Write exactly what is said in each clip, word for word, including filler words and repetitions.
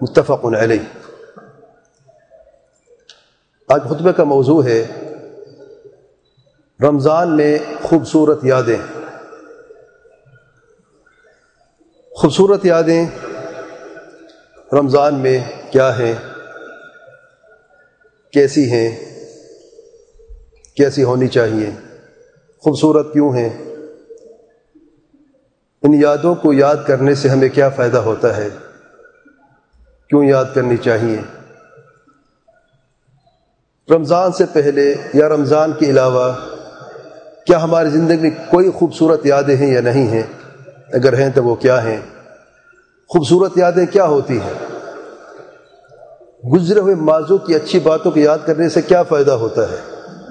متفق علیہ۔ آج خطبے کا موضوع ہے رمضان میں خوبصورت یادیں۔ خوبصورت یادیں رمضان میں کیا ہیں، کیسی ہیں، کیسی ہونی چاہیے، خوبصورت کیوں ہیں، ان یادوں کو یاد کرنے سے ہمیں کیا فائدہ ہوتا ہے، کیوں یاد کرنی چاہیے۔ رمضان سے پہلے یا رمضان کے علاوہ کیا ہماری زندگی میں کوئی خوبصورت یادیں ہیں یا نہیں ہیں؟ اگر ہیں تو وہ کیا ہیں؟ خوبصورت یادیں کیا ہوتی ہیں؟ گزرے ہوئے ماضی کی اچھی باتوں کو یاد کرنے سے کیا فائدہ ہوتا ہے؟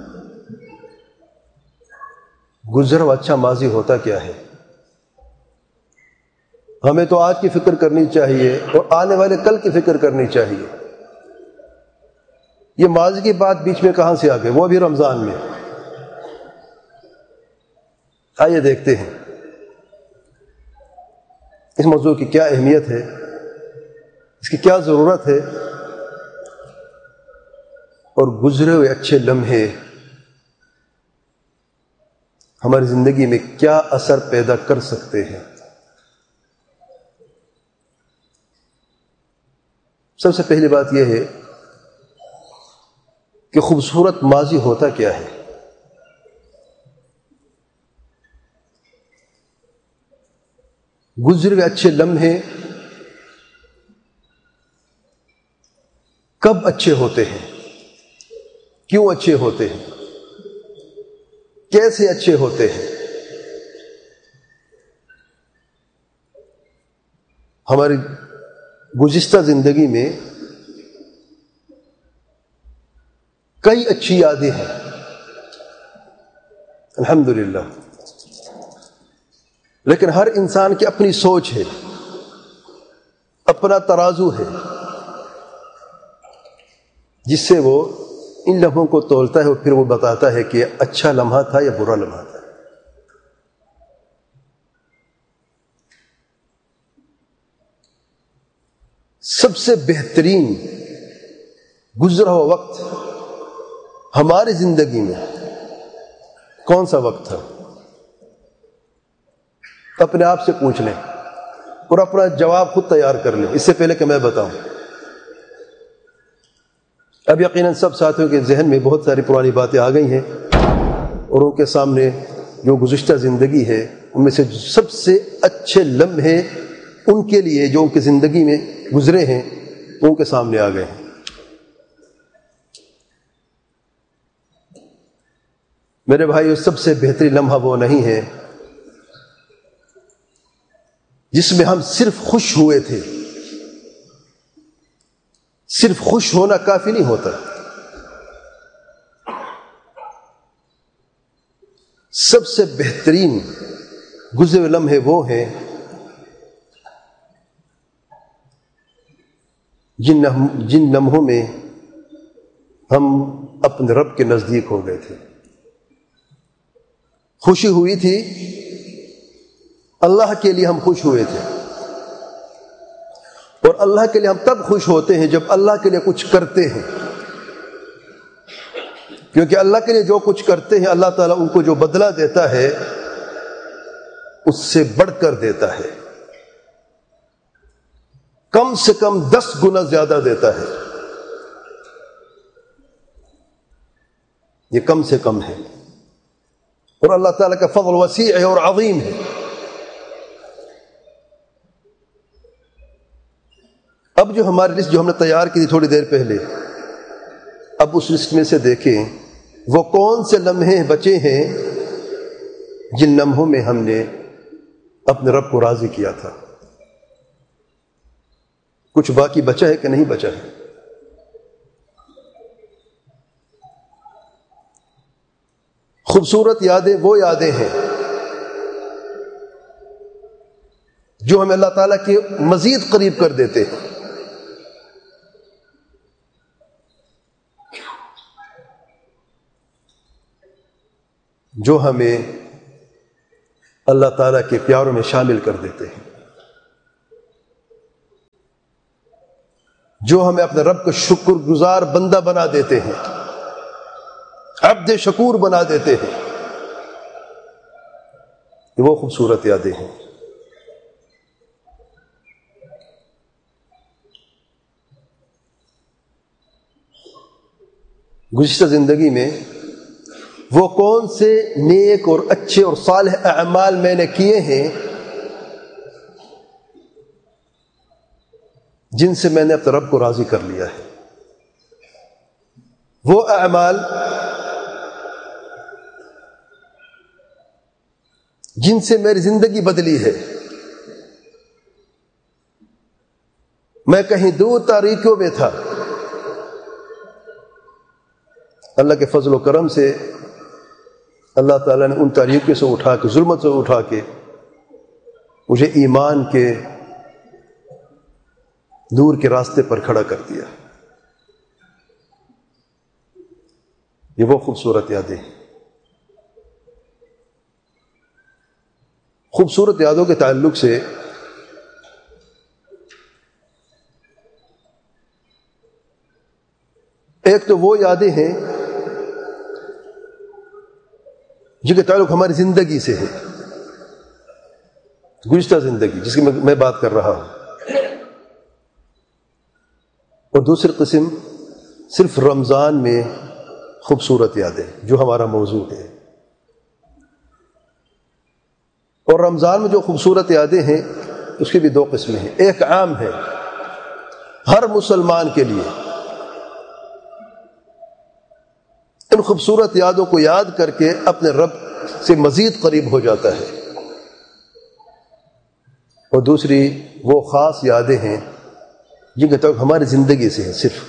گزرا ہوا اچھا ماضی ہوتا کیا ہے؟ ہمیں تو آج کی فکر کرنی چاہیے اور آنے والے کل کی فکر کرنی چاہیے۔ یہ ماضی کی بات بیچ میں کہاں سے آ گئی، وہ بھی رمضان میں۔ آئیے دیکھتے ہیں اس موضوع کی کیا اہمیت ہے، اس کی کیا ضرورت ہے، اور گزرے ہوئے اچھے لمحے ہماری زندگی میں کیا اثر پیدا کر سکتے ہیں۔ سب سے پہلی بات یہ ہے کہ خوبصورت ماضی ہوتا کیا ہے۔ گزرے ہوئے اچھے لمحے کب اچھے ہوتے ہیں، کیوں اچھے ہوتے ہیں، کیسے اچھے ہوتے ہیں؟ ہماری گزشتہ زندگی میں کئی اچھی یادیں ہیں الحمدللہ، لیکن ہر انسان کی اپنی سوچ ہے، اپنا ترازو ہے، جس سے وہ ان لمحوں کو تولتا ہے اور پھر وہ بتاتا ہے کہ اچھا لمحہ تھا یا برا لمحہ تھا۔ سب سے بہترین گزرا ہوا وقت ہماری زندگی میں کون سا وقت تھا؟ اپنے آپ سے پوچھ لیں اور اپنا جواب خود تیار کر لیں، اس سے پہلے کہ میں بتاؤں۔ اب یقیناً سب ساتھیوں کے ذہن میں بہت ساری پرانی باتیں آ گئی ہیں، اور ان کے سامنے جو گزشتہ زندگی ہے ان میں سے سب سے اچھے لمحے ان کے لیے جو ان کی زندگی میں گزرے ہیں ان کے سامنے آ گئے ہیں۔ میرے بھائیو، سب سے بہترین لمحہ وہ نہیں ہے جس میں ہم صرف خوش ہوئے تھے۔ صرف خوش ہونا کافی نہیں ہوتا، سب سے بہترین گزرے ہوئے لمحے وہ ہیں جن جن لمحوں میں ہم اپنے رب کے نزدیک ہو گئے تھے۔ خوشی ہوئی تھی، اللہ کے لیے ہم خوش ہوئے تھے، اور اللہ کے لیے ہم تب خوش ہوتے ہیں جب اللہ کے لیے کچھ کرتے ہیں، کیونکہ اللہ کے لیے جو کچھ کرتے ہیں اللہ تعالیٰ ان کو جو بدلہ دیتا ہے اس سے بڑھ کر دیتا ہے، کم سے کم دس گنا زیادہ دیتا ہے۔ یہ کم سے کم ہے، اور اللہ تعالیٰ کا فضل وسیع ہے اور عظیم ہے۔ اب جو ہماری لسٹ جو ہم نے تیار کی تھی تھوڑی دیر پہلے، اب اس لسٹ میں سے دیکھیں وہ کون سے لمحے بچے ہیں جن لمحوں میں ہم نے اپنے رب کو راضی کیا تھا۔ کچھ باقی بچا ہے کہ نہیں بچا ہے؟ خوبصورت یادیں وہ یادیں ہیں جو ہمیں اللہ تعالیٰ کے مزید قریب کر دیتے ہیں۔ جو ہمیں اللہ تعالیٰ کے پیاروں میں شامل کر دیتے ہیں۔ جو ہمیں اپنے رب کا شکر گزار بندہ بنا دیتے ہیں، عبد شکور بنا دیتے ہیں، یہ وہ خوبصورت یادیں ہیں۔ گزشتہ زندگی میں وہ کون سے نیک اور اچھے اور صالح اعمال میں نے کیے ہیں جن سے میں نے اپنے رب کو راضی کر لیا ہے، وہ اعمال جن سے میری زندگی بدلی ہے۔ میں کہیں دور تاریکیوں میں تھا، اللہ کے فضل و کرم سے اللہ تعالیٰ نے ان تاریکیوں سے اٹھا کے، ظلمت سے اٹھا کے مجھے ایمان کے نور کے راستے پر کھڑا کر دیا۔ یہ وہ خوبصورت یادیں ہیں۔ خوبصورت یادوں کے تعلق سے ایک تو وہ یادیں ہیں جن کا تعلق ہماری زندگی سے ہے، گزشتہ زندگی جس کی میں بات کر رہا ہوں، اور دوسری قسم صرف رمضان میں خوبصورت یادیں جو ہمارا موضوع ہے۔ اور رمضان میں جو خوبصورت یادیں ہیں اس کی بھی دو قسمیں ہیں، ایک عام ہے ہر مسلمان کے لیے، ان خوبصورت یادوں کو یاد کر کے اپنے رب سے مزید قریب ہو جاتا ہے، اور دوسری وہ خاص یادیں ہیں جن کا تعلق ہماری زندگی سے ہے۔ صرف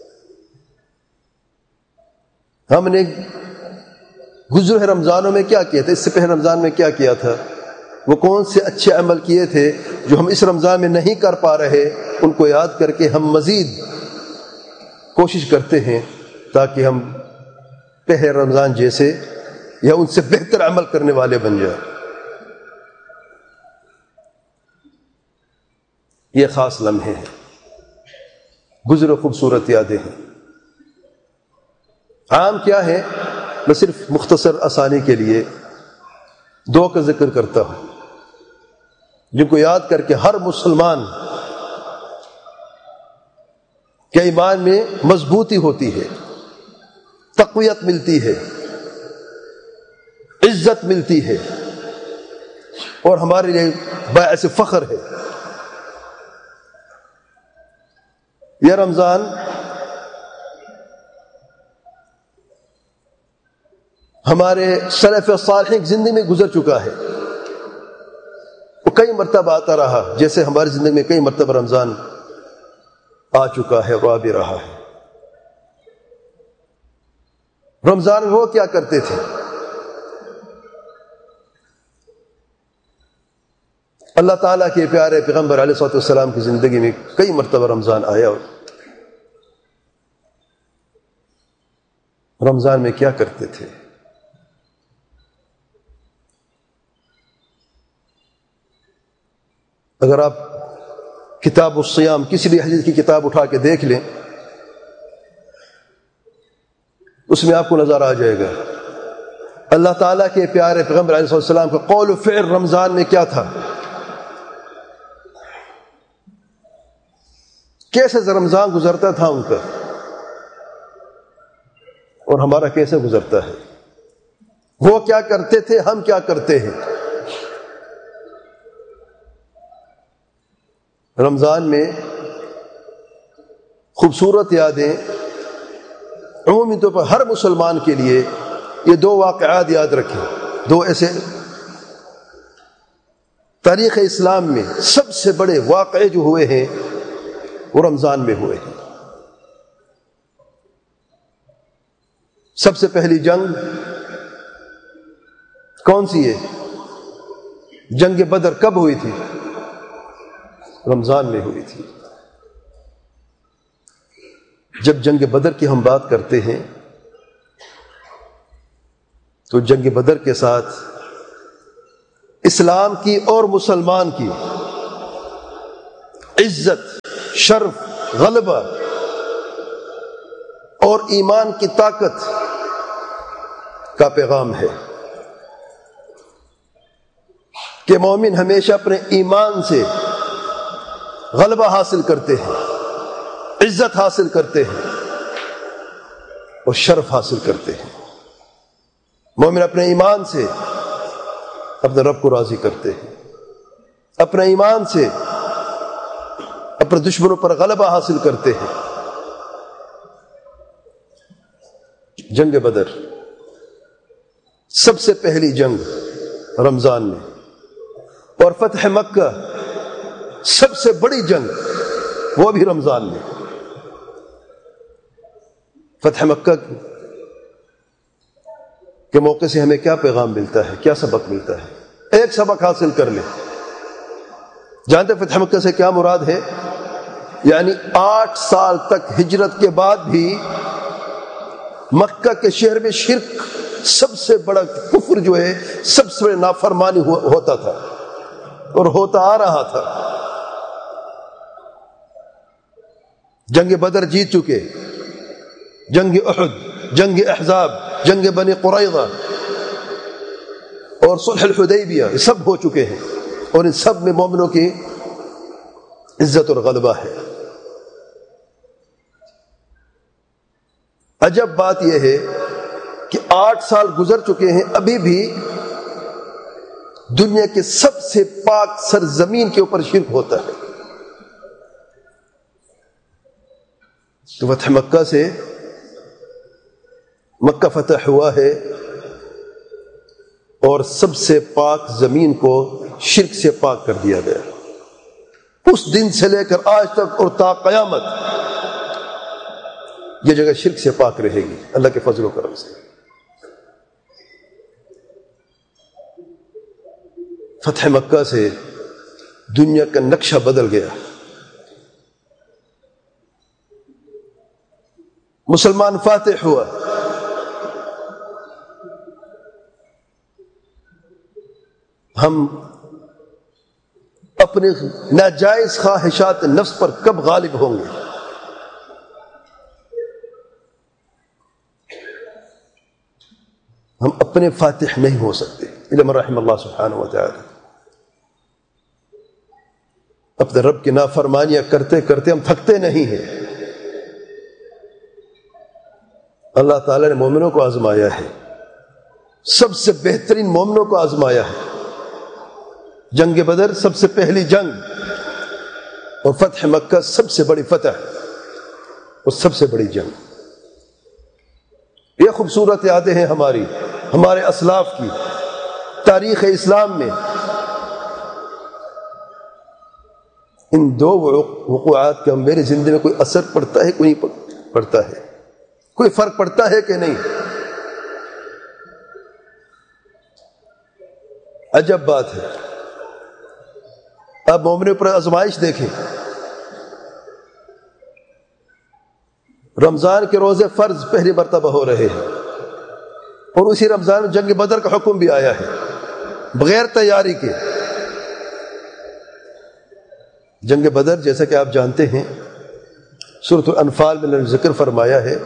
ہم نے گزرے رمضانوں میں کیا کیا تھا، اس سے پہلے رمضان میں کیا کیا تھا، وہ کون سے اچھے عمل کیے تھے جو ہم اس رمضان میں نہیں کر پا رہے، ان کو یاد کر کے ہم مزید کوشش کرتے ہیں تاکہ ہم پہلے رمضان جیسے یا ان سے بہتر عمل کرنے والے بن جائیں۔ یہ خاص لمحے ہیں، گزر و خوبصورت یادیں ہیں۔ عام کیا ہے، میں صرف مختصر آسانی کے لیے دو کا ذکر کرتا ہوں جن کو یاد کر کے ہر مسلمان کے ایمان میں مضبوطی ہوتی ہے، تقویت ملتی ہے، عزت ملتی ہے، اور ہمارے لیے باعث فخر ہے۔ یہ رمضان ہمارے سلف صالحین کی زندگی میں گزر چکا ہے، وہ کئی مرتبہ آتا رہا، جیسے ہماری زندگی میں کئی مرتبہ رمضان آ چکا ہے اور آ بھی رہا ہے۔ رمضان میں وہ کیا کرتے تھے، اللہ تعالیٰ کے پیارے پیغمبر علیہ الصلوۃ والسلام کی زندگی میں کئی مرتبہ رمضان آیا، اور رمضان میں کیا کرتے تھے۔ اگر آپ کتاب الصیام کسی بھی حدیث کی کتاب اٹھا کے دیکھ لیں، اس میں آپ کو نظر آ جائے گا اللہ تعالیٰ کے پیارے پیغمبر علیہ السلام کا قول و فعل رمضان میں کیا تھا، کیسے رمضان گزرتا تھا ان کا، اور ہمارا کیسے گزرتا ہے۔ وہ کیا کرتے تھے، ہم کیا کرتے ہیں۔ رمضان میں خوبصورت یادیں عمومی طور پر ہر مسلمان کے لیے، یہ دو واقعات یاد رکھیں، دو ایسے تاریخ اسلام میں سب سے بڑے واقعے جو ہوئے ہیں وہ رمضان میں ہوئے ہیں۔ سب سے پہلی جنگ کون سی ہے؟ جنگ بدر کب ہوئی تھی؟ رمضان میں ہوئی تھی۔ جب جنگ بدر کی ہم بات کرتے ہیں تو جنگ بدر کے ساتھ اسلام کی اور مسلمان کی عزت، شرف، غلبہ اور ایمان کی طاقت کا پیغام ہے کہ مومن ہمیشہ اپنے ایمان سے غلبہ حاصل کرتے ہیں، عزت حاصل کرتے ہیں اور شرف حاصل کرتے ہیں۔ مومن اپنے ایمان سے اپنے رب کو راضی کرتے ہیں، اپنے ایمان سے اپنے دشمنوں پر غلبہ حاصل کرتے ہیں۔ جنگ بدر سب سے پہلی جنگ رمضان میں، اور فتح مکہ سب سے بڑی جنگ وہ بھی رمضان میں۔ فتح مکہ کے موقع سے ہمیں کیا پیغام ملتا ہے، کیا سبق ملتا ہے؟ ایک سبق حاصل کر لیں۔ جانتے فتح مکہ سے کیا مراد ہے؟ یعنی آٹھ سال تک ہجرت کے بعد بھی مکہ کے شہر میں شرک سب سے بڑا کفر جو ہے، سب سے بڑا نافرمانی ہوتا تھا اور ہوتا آ رہا تھا۔ جنگ بدر جیت چکے، جنگ احد، جنگ احزاب، جنگ بنی قریظہ اور صلح الحدیبیہ، یہ سب ہو چکے ہیں، اور ان سب میں مومنوں کی عزت اور غلبہ ہے۔ عجب بات یہ ہے کہ آٹھ سال گزر چکے ہیں، ابھی بھی دنیا کے سب سے پاک سرزمین کے اوپر شرک ہوتا ہے۔ تو فتح مکہ سے، مکہ فتح ہوا ہے اور سب سے پاک زمین کو شرک سے پاک کر دیا گیا۔ اس دن سے لے کر آج تک اور تا قیامت یہ جگہ شرک سے پاک رہے گی، اللہ کے فضل و کرم سے۔ فتح مکہ سے دنیا کا نقشہ بدل گیا، مسلمان فاتح ہوا، ہم اپنے ناجائز خواہشات نفس پر کب غالب ہوں گے؟ ہم اپنے فاتح نہیں ہو سکتے الا من رحم اللہ سبحانہ و تعالی۔ اپنے رب کی نافرمانیاں کرتے کرتے ہم تھکتے نہیں ہیں۔ اللہ تعالیٰ نے مومنوں کو آزمایا ہے، سب سے بہترین مومنوں کو آزمایا ہے۔ جنگ بدر سب سے پہلی جنگ اور فتح مکہ سب سے بڑی فتح اور سب سے بڑی جنگ۔ یہ خوبصورت یادیں ہیں ہماری، ہمارے اسلاف کی تاریخ اسلام میں۔ ان دو وقوعات کا میری زندگی میں کوئی اثر پڑتا ہے، کوئی نہیں پڑتا ہے، کوئی فرق پڑتا ہے کہ نہیں؟ عجب بات ہے۔ اب مومنوں پر آزمائش دیکھیں، رمضان کے روزے فرض پہلی مرتبہ ہو رہے ہیں، اور اسی رمضان میں جنگ بدر کا حکم بھی آیا ہے بغیر تیاری کے۔ جنگ بدر جیسا کہ آپ جانتے ہیں سورۃ الانفال میں نے ذکر فرمایا ہے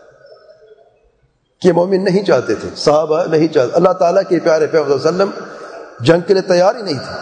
کہ مومن نہیں چاہتے تھے، صحابہ نہیں چاہتے، اللہ تعالیٰ کے پیارے پیغمبر صلی اللہ علیہ وسلم جنگ کے لیے تیار ہی نہیں تھے۔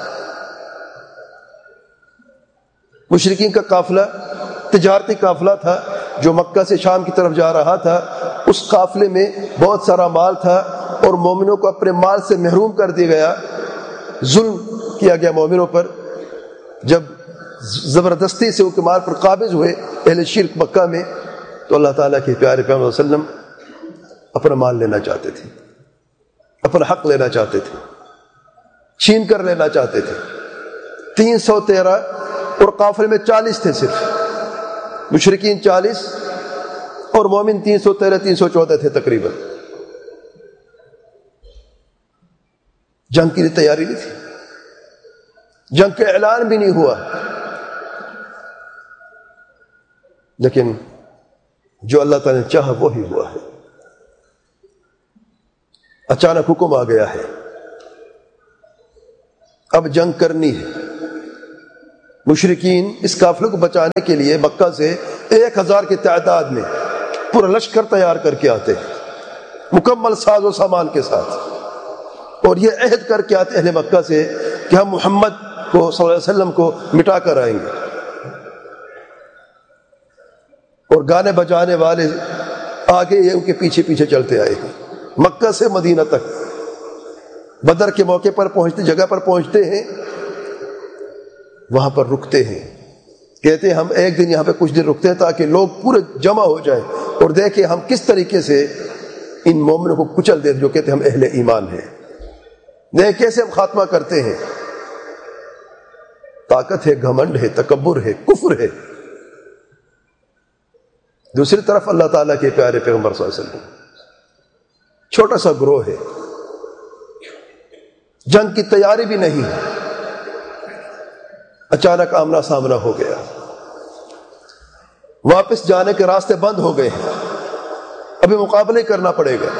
مشرکین کا قافلہ تجارتی قافلہ تھا جو مکہ سے شام کی طرف جا رہا تھا، اس قافلے میں بہت سارا مال تھا اور مومنوں کو اپنے مال سے محروم کر دیا گیا، ظلم کیا گیا مومنوں پر۔ جب زبردستی سے ان کے مال پر قابض ہوئے اہل شرک مکہ میں، تو اللہ تعالیٰ کے پیارے پیغمبر صلی اللہ علیہ وسلم اپنا مال لینا چاہتے تھے، اپنا حق لینا چاہتے تھے، چھین کر لینا چاہتے تھے۔ تین سو تیرہ اور قافلے میں چالیس تھے، صرف مشرکین چالیس اور مومن تین سو تیرہ تین سو چودہ تھے تقریباً۔ جنگ کی تیاری نہیں تھی، جنگ کا اعلان بھی نہیں ہوا، لیکن جو اللہ تعالی نے چاہا وہی ہوا ہے۔ اچانک حکم آ گیا ہے، اب جنگ کرنی ہے، مشرکین اس قافلے کو بچانے کے لیے مکہ سے ایک ہزار کی تعداد میں پورا لشکر تیار کر کے آتے ہیں، مکمل ساز و سامان کے ساتھ، اور یہ عہد کر کے آتے اہل مکہ سے کہ ہم محمد کو صلی اللہ علیہ وسلم کو مٹا کر آئیں گے. اور گانے بجانے والے آگے یہ ان کے پیچھے پیچھے چلتے آئے ہیں مکہ سے مدینہ تک. بدر کے موقع پر پہنچتے جگہ پر پہنچتے ہیں، وہاں پر رکتے ہیں، کہتے ہیں ہم ایک دن یہاں پہ کچھ دن رکتے ہیں تاکہ لوگ پورے جمع ہو جائیں اور دیکھیں ہم کس طریقے سے ان مومنوں کو کچل دیں جو کہتے ہیں ہم اہل ایمان ہیں، دیکھ کیسے ہم خاتمہ کرتے ہیں. طاقت ہے، گھمنڈ ہے، تکبر ہے، کفر ہے. دوسری طرف اللہ تعالیٰ کے پیارے پیغمبر صلی اللہ علیہ وسلم، چھوٹا سا گروہ ہے، جنگ کی تیاری بھی نہیں ہے، اچانک آمنا سامنا ہو گیا، واپس جانے کے راستے بند ہو گئے ہیں، ابھی مقابلے کرنا پڑے گا.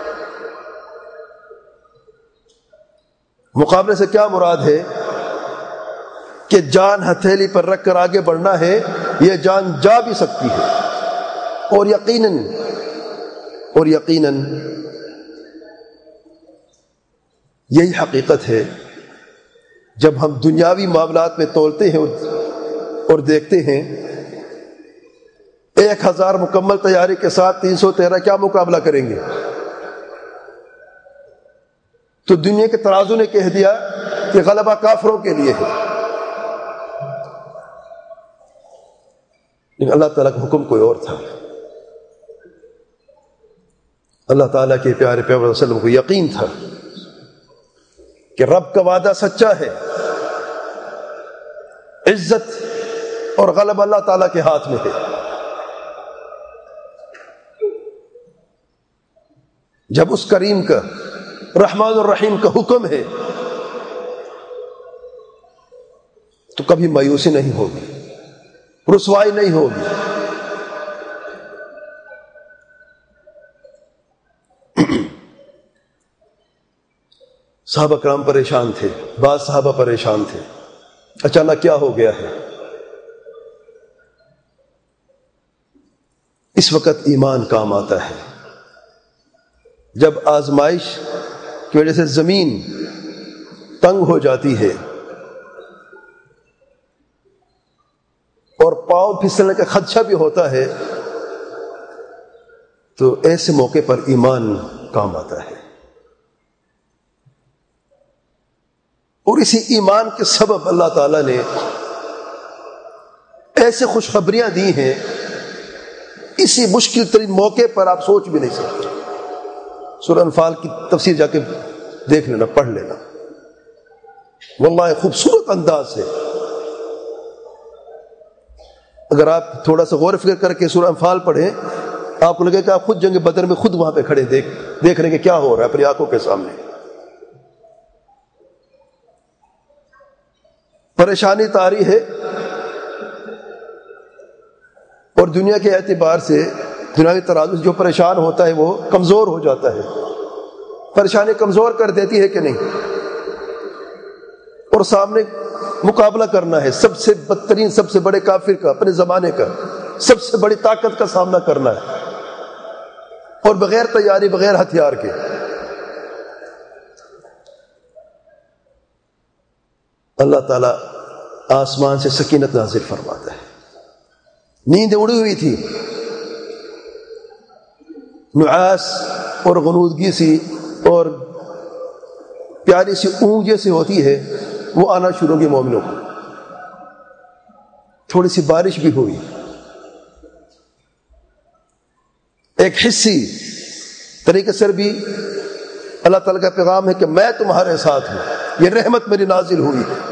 مقابلے سے کیا مراد ہے کہ جان ہتھیلی پر رکھ کر آگے بڑھنا ہے. یہ جان جا بھی سکتی ہے، اور یقیناً اور یقیناً یہی حقیقت ہے. جب ہم دنیاوی معاملات میں تولتے ہیں اور دیکھتے ہیں ایک ہزار مکمل تیاری کے ساتھ تین سو تیرہ کیا مقابلہ کریں گے، تو دنیا کے ترازو نے کہہ دیا کہ غلبہ کافروں کے لیے ہے. لیکن اللہ تعالیٰ کا حکم کوئی اور تھا. اللہ تعالیٰ کے پیارے پیغمبر صلی اللہ علیہ وسلم کو یقین تھا کہ رب کا وعدہ سچا ہے، عزت اور غلبہ اللہ تعالیٰ کے ہاتھ میں ہے. جب اس کریم کا رحمان الرحیم کا حکم ہے تو کبھی مایوسی نہیں ہوگی، رسوائی نہیں ہوگی. صحابہ کرام پریشان تھے، بعض صحابہ پریشان تھے، اچانک کیا ہو گیا ہے. اس وقت ایمان کام آتا ہے. جب آزمائش کی وجہ سے زمین تنگ ہو جاتی ہے اور پاؤں پھسلنے کا خدشہ بھی ہوتا ہے تو ایسے موقع پر ایمان کام آتا ہے. اور اسی ایمان کے سبب اللہ تعالیٰ نے ایسے خوشخبریاں دی ہیں اسی مشکل ترین موقع پر آپ سوچ بھی نہیں سکتے. سورہ انفال کی تفسیر جا کے دیکھ لینا، پڑھ لینا، واللہ خوبصورت انداز ہے. اگر آپ تھوڑا سا غور فکر کر کے سورہ انفال پڑھیں آپ کو لگے کہ آپ خود جنگ بدر میں خود وہاں پہ کھڑے دیکھ دیکھ رہے ہیں کہ کیا ہو رہا ہے اپنی آنکھوں کے سامنے. پریشانی طاری ہے اور دنیا کے اعتبار سے دنیاوی ترازو سے جو پریشان ہوتا ہے وہ کمزور ہو جاتا ہے. پریشانی کمزور کر دیتی ہے کہ نہیں؟ اور سامنے مقابلہ کرنا ہے سب سے بدترین، سب سے بڑے کافر کا، اپنے زمانے کا، سب سے بڑی طاقت کا سامنا کرنا ہے، اور بغیر تیاری، بغیر ہتھیار کے. اللہ تعالیٰ آسمان سے سکینت نازل فرماتا ہے. نیند اڑی ہوئی تھی، نعاس اور غنودگی سی اور پیاری سی اونگ جیسی ہوتی ہے وہ آنا شروع ہوگی مومنوں کو. تھوڑی سی بارش بھی ہوئی، ایک حصی طریقے سے بھی اللہ تعالیٰ کا پیغام ہے کہ میں تمہارے ساتھ ہوں، یہ رحمت میری نازل ہوئی ہے.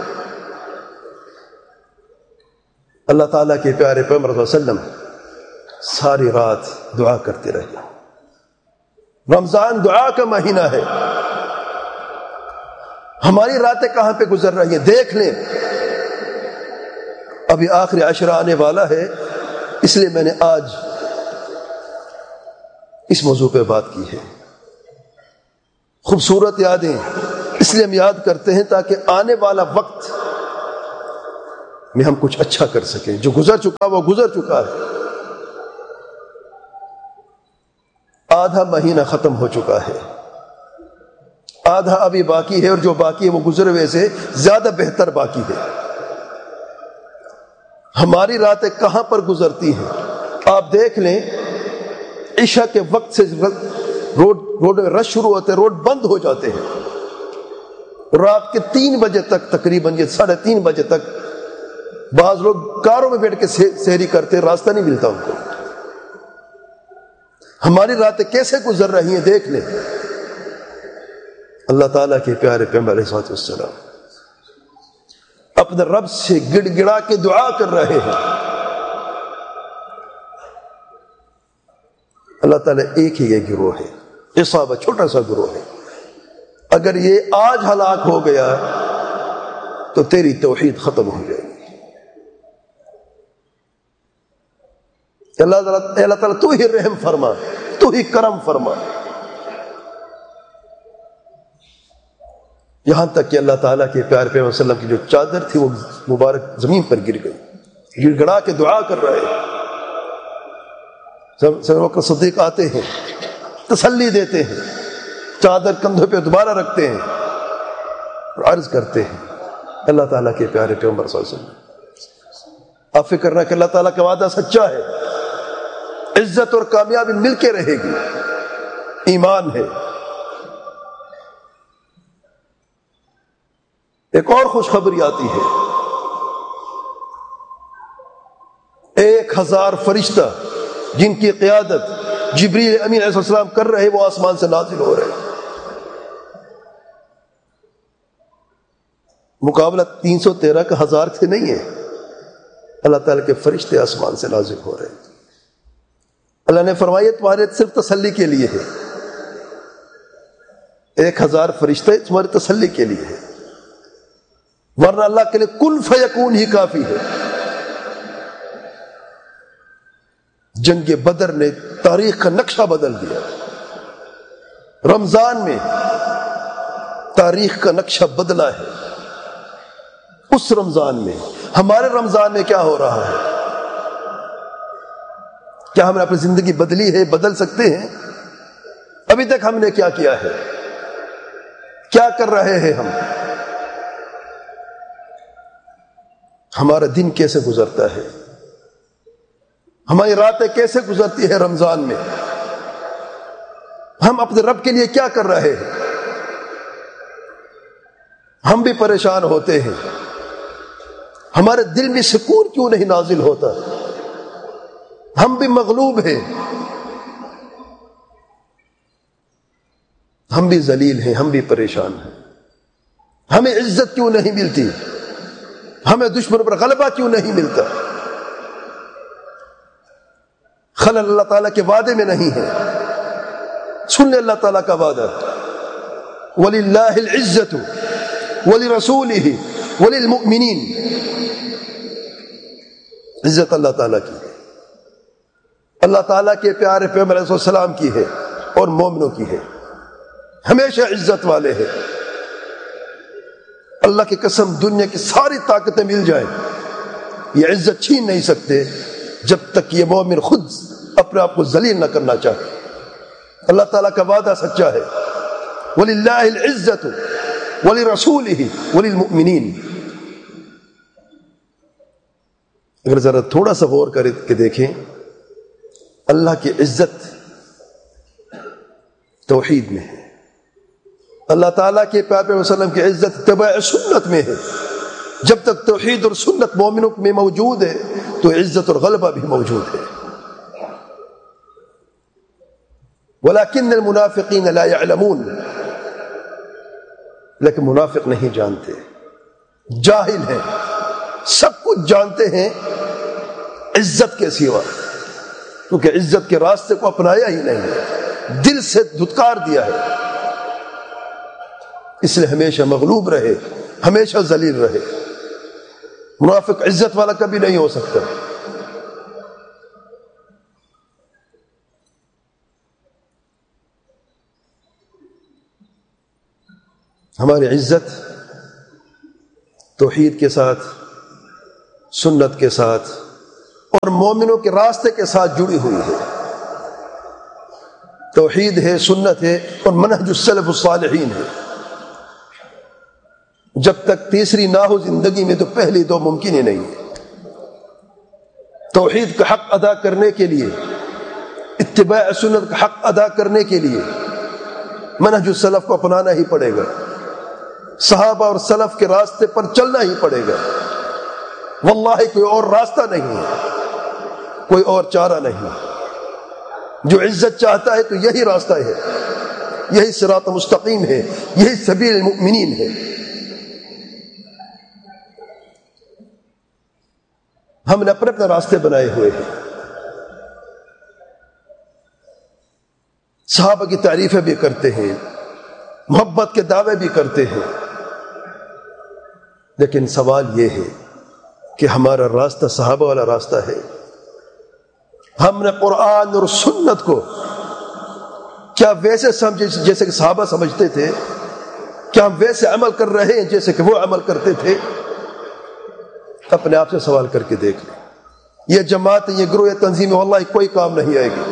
اللہ تعالیٰ کے پیارے پیغمبر صلی اللہ علیہ وسلم ساری رات دعا کرتے رہے. رمضان دعا کا مہینہ ہے. ہماری راتیں کہاں پہ گزر رہی ہیں دیکھ لیں. ابھی آخری عشرہ آنے والا ہے، اس لیے میں نے آج اس موضوع پہ بات کی ہے. خوبصورت یادیں اس لیے ہم یاد کرتے ہیں تاکہ آنے والا وقت میں ہم کچھ اچھا کر سکیں. جو گزر چکا وہ گزر چکا ہے. آدھا مہینہ ختم ہو چکا ہے, آدھا ابھی باقی ہے, اور جو باقی ہے وہ گزرے ہوئے سے زیادہ بہتر باقی ہے. ہماری راتیں کہاں پر گزرتی ہیں؟ آپ دیکھ لیں, عشاء کے وقت سے روڈ روڈ میں رش شروع ہوتے ہیں, روڈ بند ہو جاتے ہیں. رات کے تین بجے تک, تقریباً یہ ساڑھے تین بجے تک بعض لوگ کاروں میں بیٹھ کے سحری کرتے ہیں, راستہ نہیں ملتا ان کو. ہماری راتیں کیسے گزر رہی ہیں دیکھ لیں. اللہ تعالیٰ کے پیارے پیغمبر علیہ الصلوۃ والسلام اپنے رب سے گڑ گڑا کے دعا کر رہے ہیں. اللہ تعالیٰ ایک ہی یہ گروہ ہے, عصابہ, چھوٹا سا گروہ ہے. اگر یہ آج ہلاک ہو گیا تو تیری توحید ختم ہو جائے گی. اللہ تعالیٰ اللہ تعالیٰ تو ہی رحم فرما, تو ہی کرم فرما. یہاں تک کہ اللہ تعالیٰ کے پیارے پیغمبر صلی اللہ علیہ وسلم کی جو چادر تھی وہ مبارک زمین پر گر گئی. گڑ گڑا کے دعا کر رہے ہیں. ابو بکر صدیق آتے ہیں, تسلی دیتے ہیں, چادر کندھوں پہ دوبارہ رکھتے ہیں اور عرض کرتے ہیں اللہ تعالیٰ کے پیارے پیغمبر صلی اللہ علیہ وسلم, آپ فکر نہ کہ اللہ تعالیٰ کا وعدہ سچا ہے, عزت اور کامیابی مل کے رہے گی, ایمان ہے. ایک اور خوشخبری آتی ہے, ایک ہزار فرشتہ جن کی قیادت جبریل امین علیہ السلام کر رہے وہ آسمان سے نازل ہو رہے. مقابلہ تین سو تیرہ کا ہزار سے نہیں ہے, اللہ تعالیٰ کے فرشتے آسمان سے نازل ہو رہے. اللہ نے فرمایا تمہارے صرف تسلی کے لیے ہے, ایک ہزار فرشتے تمہاری تسلی کے لیے ہے, ورنہ اللہ کے لیے کن فیکون ہی کافی ہے. جنگ بدر نے تاریخ کا نقشہ بدل دیا. رمضان میں تاریخ کا نقشہ بدلا ہے. اس رمضان میں, ہمارے رمضان میں کیا ہو رہا ہے؟ کیا ہم نے اپنی زندگی بدلی ہے, بدل سکتے ہیں؟ ابھی تک ہم نے کیا کیا ہے, کیا کر رہے ہیں ہم؟ ہمارا دن کیسے گزرتا ہے, ہماری راتیں کیسے گزرتی ہے رمضان میں؟ ہم اپنے رب کے لیے کیا کر رہے ہیں؟ ہم بھی پریشان ہوتے ہیں, ہمارے دل میں سکون کیوں نہیں نازل ہوتا؟ ہم بھی مغلوب ہیں, ہم بھی ذلیل ہیں, ہم بھی پریشان ہیں. ہمیں عزت کیوں نہیں ملتی؟ ہمیں دشمن پر غلبہ کیوں نہیں ملتا؟ خلل اللہ تعالیٰ کے وعدے میں نہیں ہے. سن لے اللہ تعالیٰ کا وعدہ, وَلِلَّهِ الْعِزَّةُ وَلِرَسُولِهِ وَلِلْمُؤْمِنِينَ. عزت اللہ تعالیٰ کی ہے, اللہ تعالیٰ کے پیارے پیغمبر علیہ السلام کی ہے اور مومنوں کی ہے. ہمیشہ عزت والے ہیں. اللہ کی قسم دنیا کی ساری طاقتیں مل جائیں, یہ عزت چھین نہیں سکتے جب تک یہ مومن خود اپنے آپ کو ذلیل نہ کرنا چاہے. اللہ تعالیٰ کا وعدہ سچا ہے, وَلِلَّهِ الْعِزَّةُ وَلِرَسُولِهِ وَلِلْمُؤْمِنِينَ. اگر ذرا تھوڑا سا غور کر کے دیکھیں, اللہ کی عزت توحید میں ہے. اللہ تعالیٰ کے پیارے پیغمبر صلی اللہ علیہ وسلم کی عزت اتباع سنت میں ہے. جب تک توحید اور سنت مومنوں میں موجود ہے تو عزت اور غلبہ بھی موجود ہے. وَلَكِنَّ الْمُنَافِقِينَ لَا يَعْلَمُونَ. لیکن منافق نہیں جانتے, جاہل ہیں, سب کچھ جانتے ہیں عزت کے سوا, کیونکہ عزت کے راستے کو اپنایا ہی نہیں ہے, دل سے دھتکار دیا ہے. اس لیے ہمیشہ مغلوب رہے, ہمیشہ ذلیل رہے. منافق عزت والا کبھی نہیں ہو سکتا. ہماری عزت توحید کے ساتھ سنت کے ساتھ اور مومنوں کے راستے کے ساتھ جڑی ہوئی ہے. توحید ہے، سنت ہے اور منہج السلف الصالحین ہے. جب تک تیسری نہ ہو زندگی میں تو پہلی دو ممکن ہی نہیں ہے. توحید کا حق ادا کرنے کے لیے، اتباع سنت کا حق ادا کرنے کے لیے منہج السلف کو اپنانا ہی پڑے گا. صحابہ اور سلف کے راستے پر چلنا ہی پڑے گا. واللہ کوئی اور راستہ نہیں ہے، کوئی اور چارہ نہیں. جو عزت چاہتا ہے تو یہی راستہ ہے، یہی صراط مستقیم ہے، یہی سبیل المؤمنین ہے. ہم نے اپنے اپنے راستے بنائے ہوئے ہیں. صحابہ کی تعریفیں بھی کرتے ہیں، محبت کے دعوے بھی کرتے ہیں، لیکن سوال یہ ہے کہ ہمارا راستہ صحابہ والا راستہ ہے؟ ہم نے قرآن اور سنت کو کیا ویسے سمجھے جیسے کہ صحابہ سمجھتے تھے؟ کیا ہم ویسے عمل کر رہے ہیں جیسے کہ وہ عمل کرتے تھے؟ اپنے آپ سے سوال کر کے دیکھ لیں. یہ جماعت، یہ گروہ، یہ تنظیم واللہ کوئی کام نہیں آئے گی،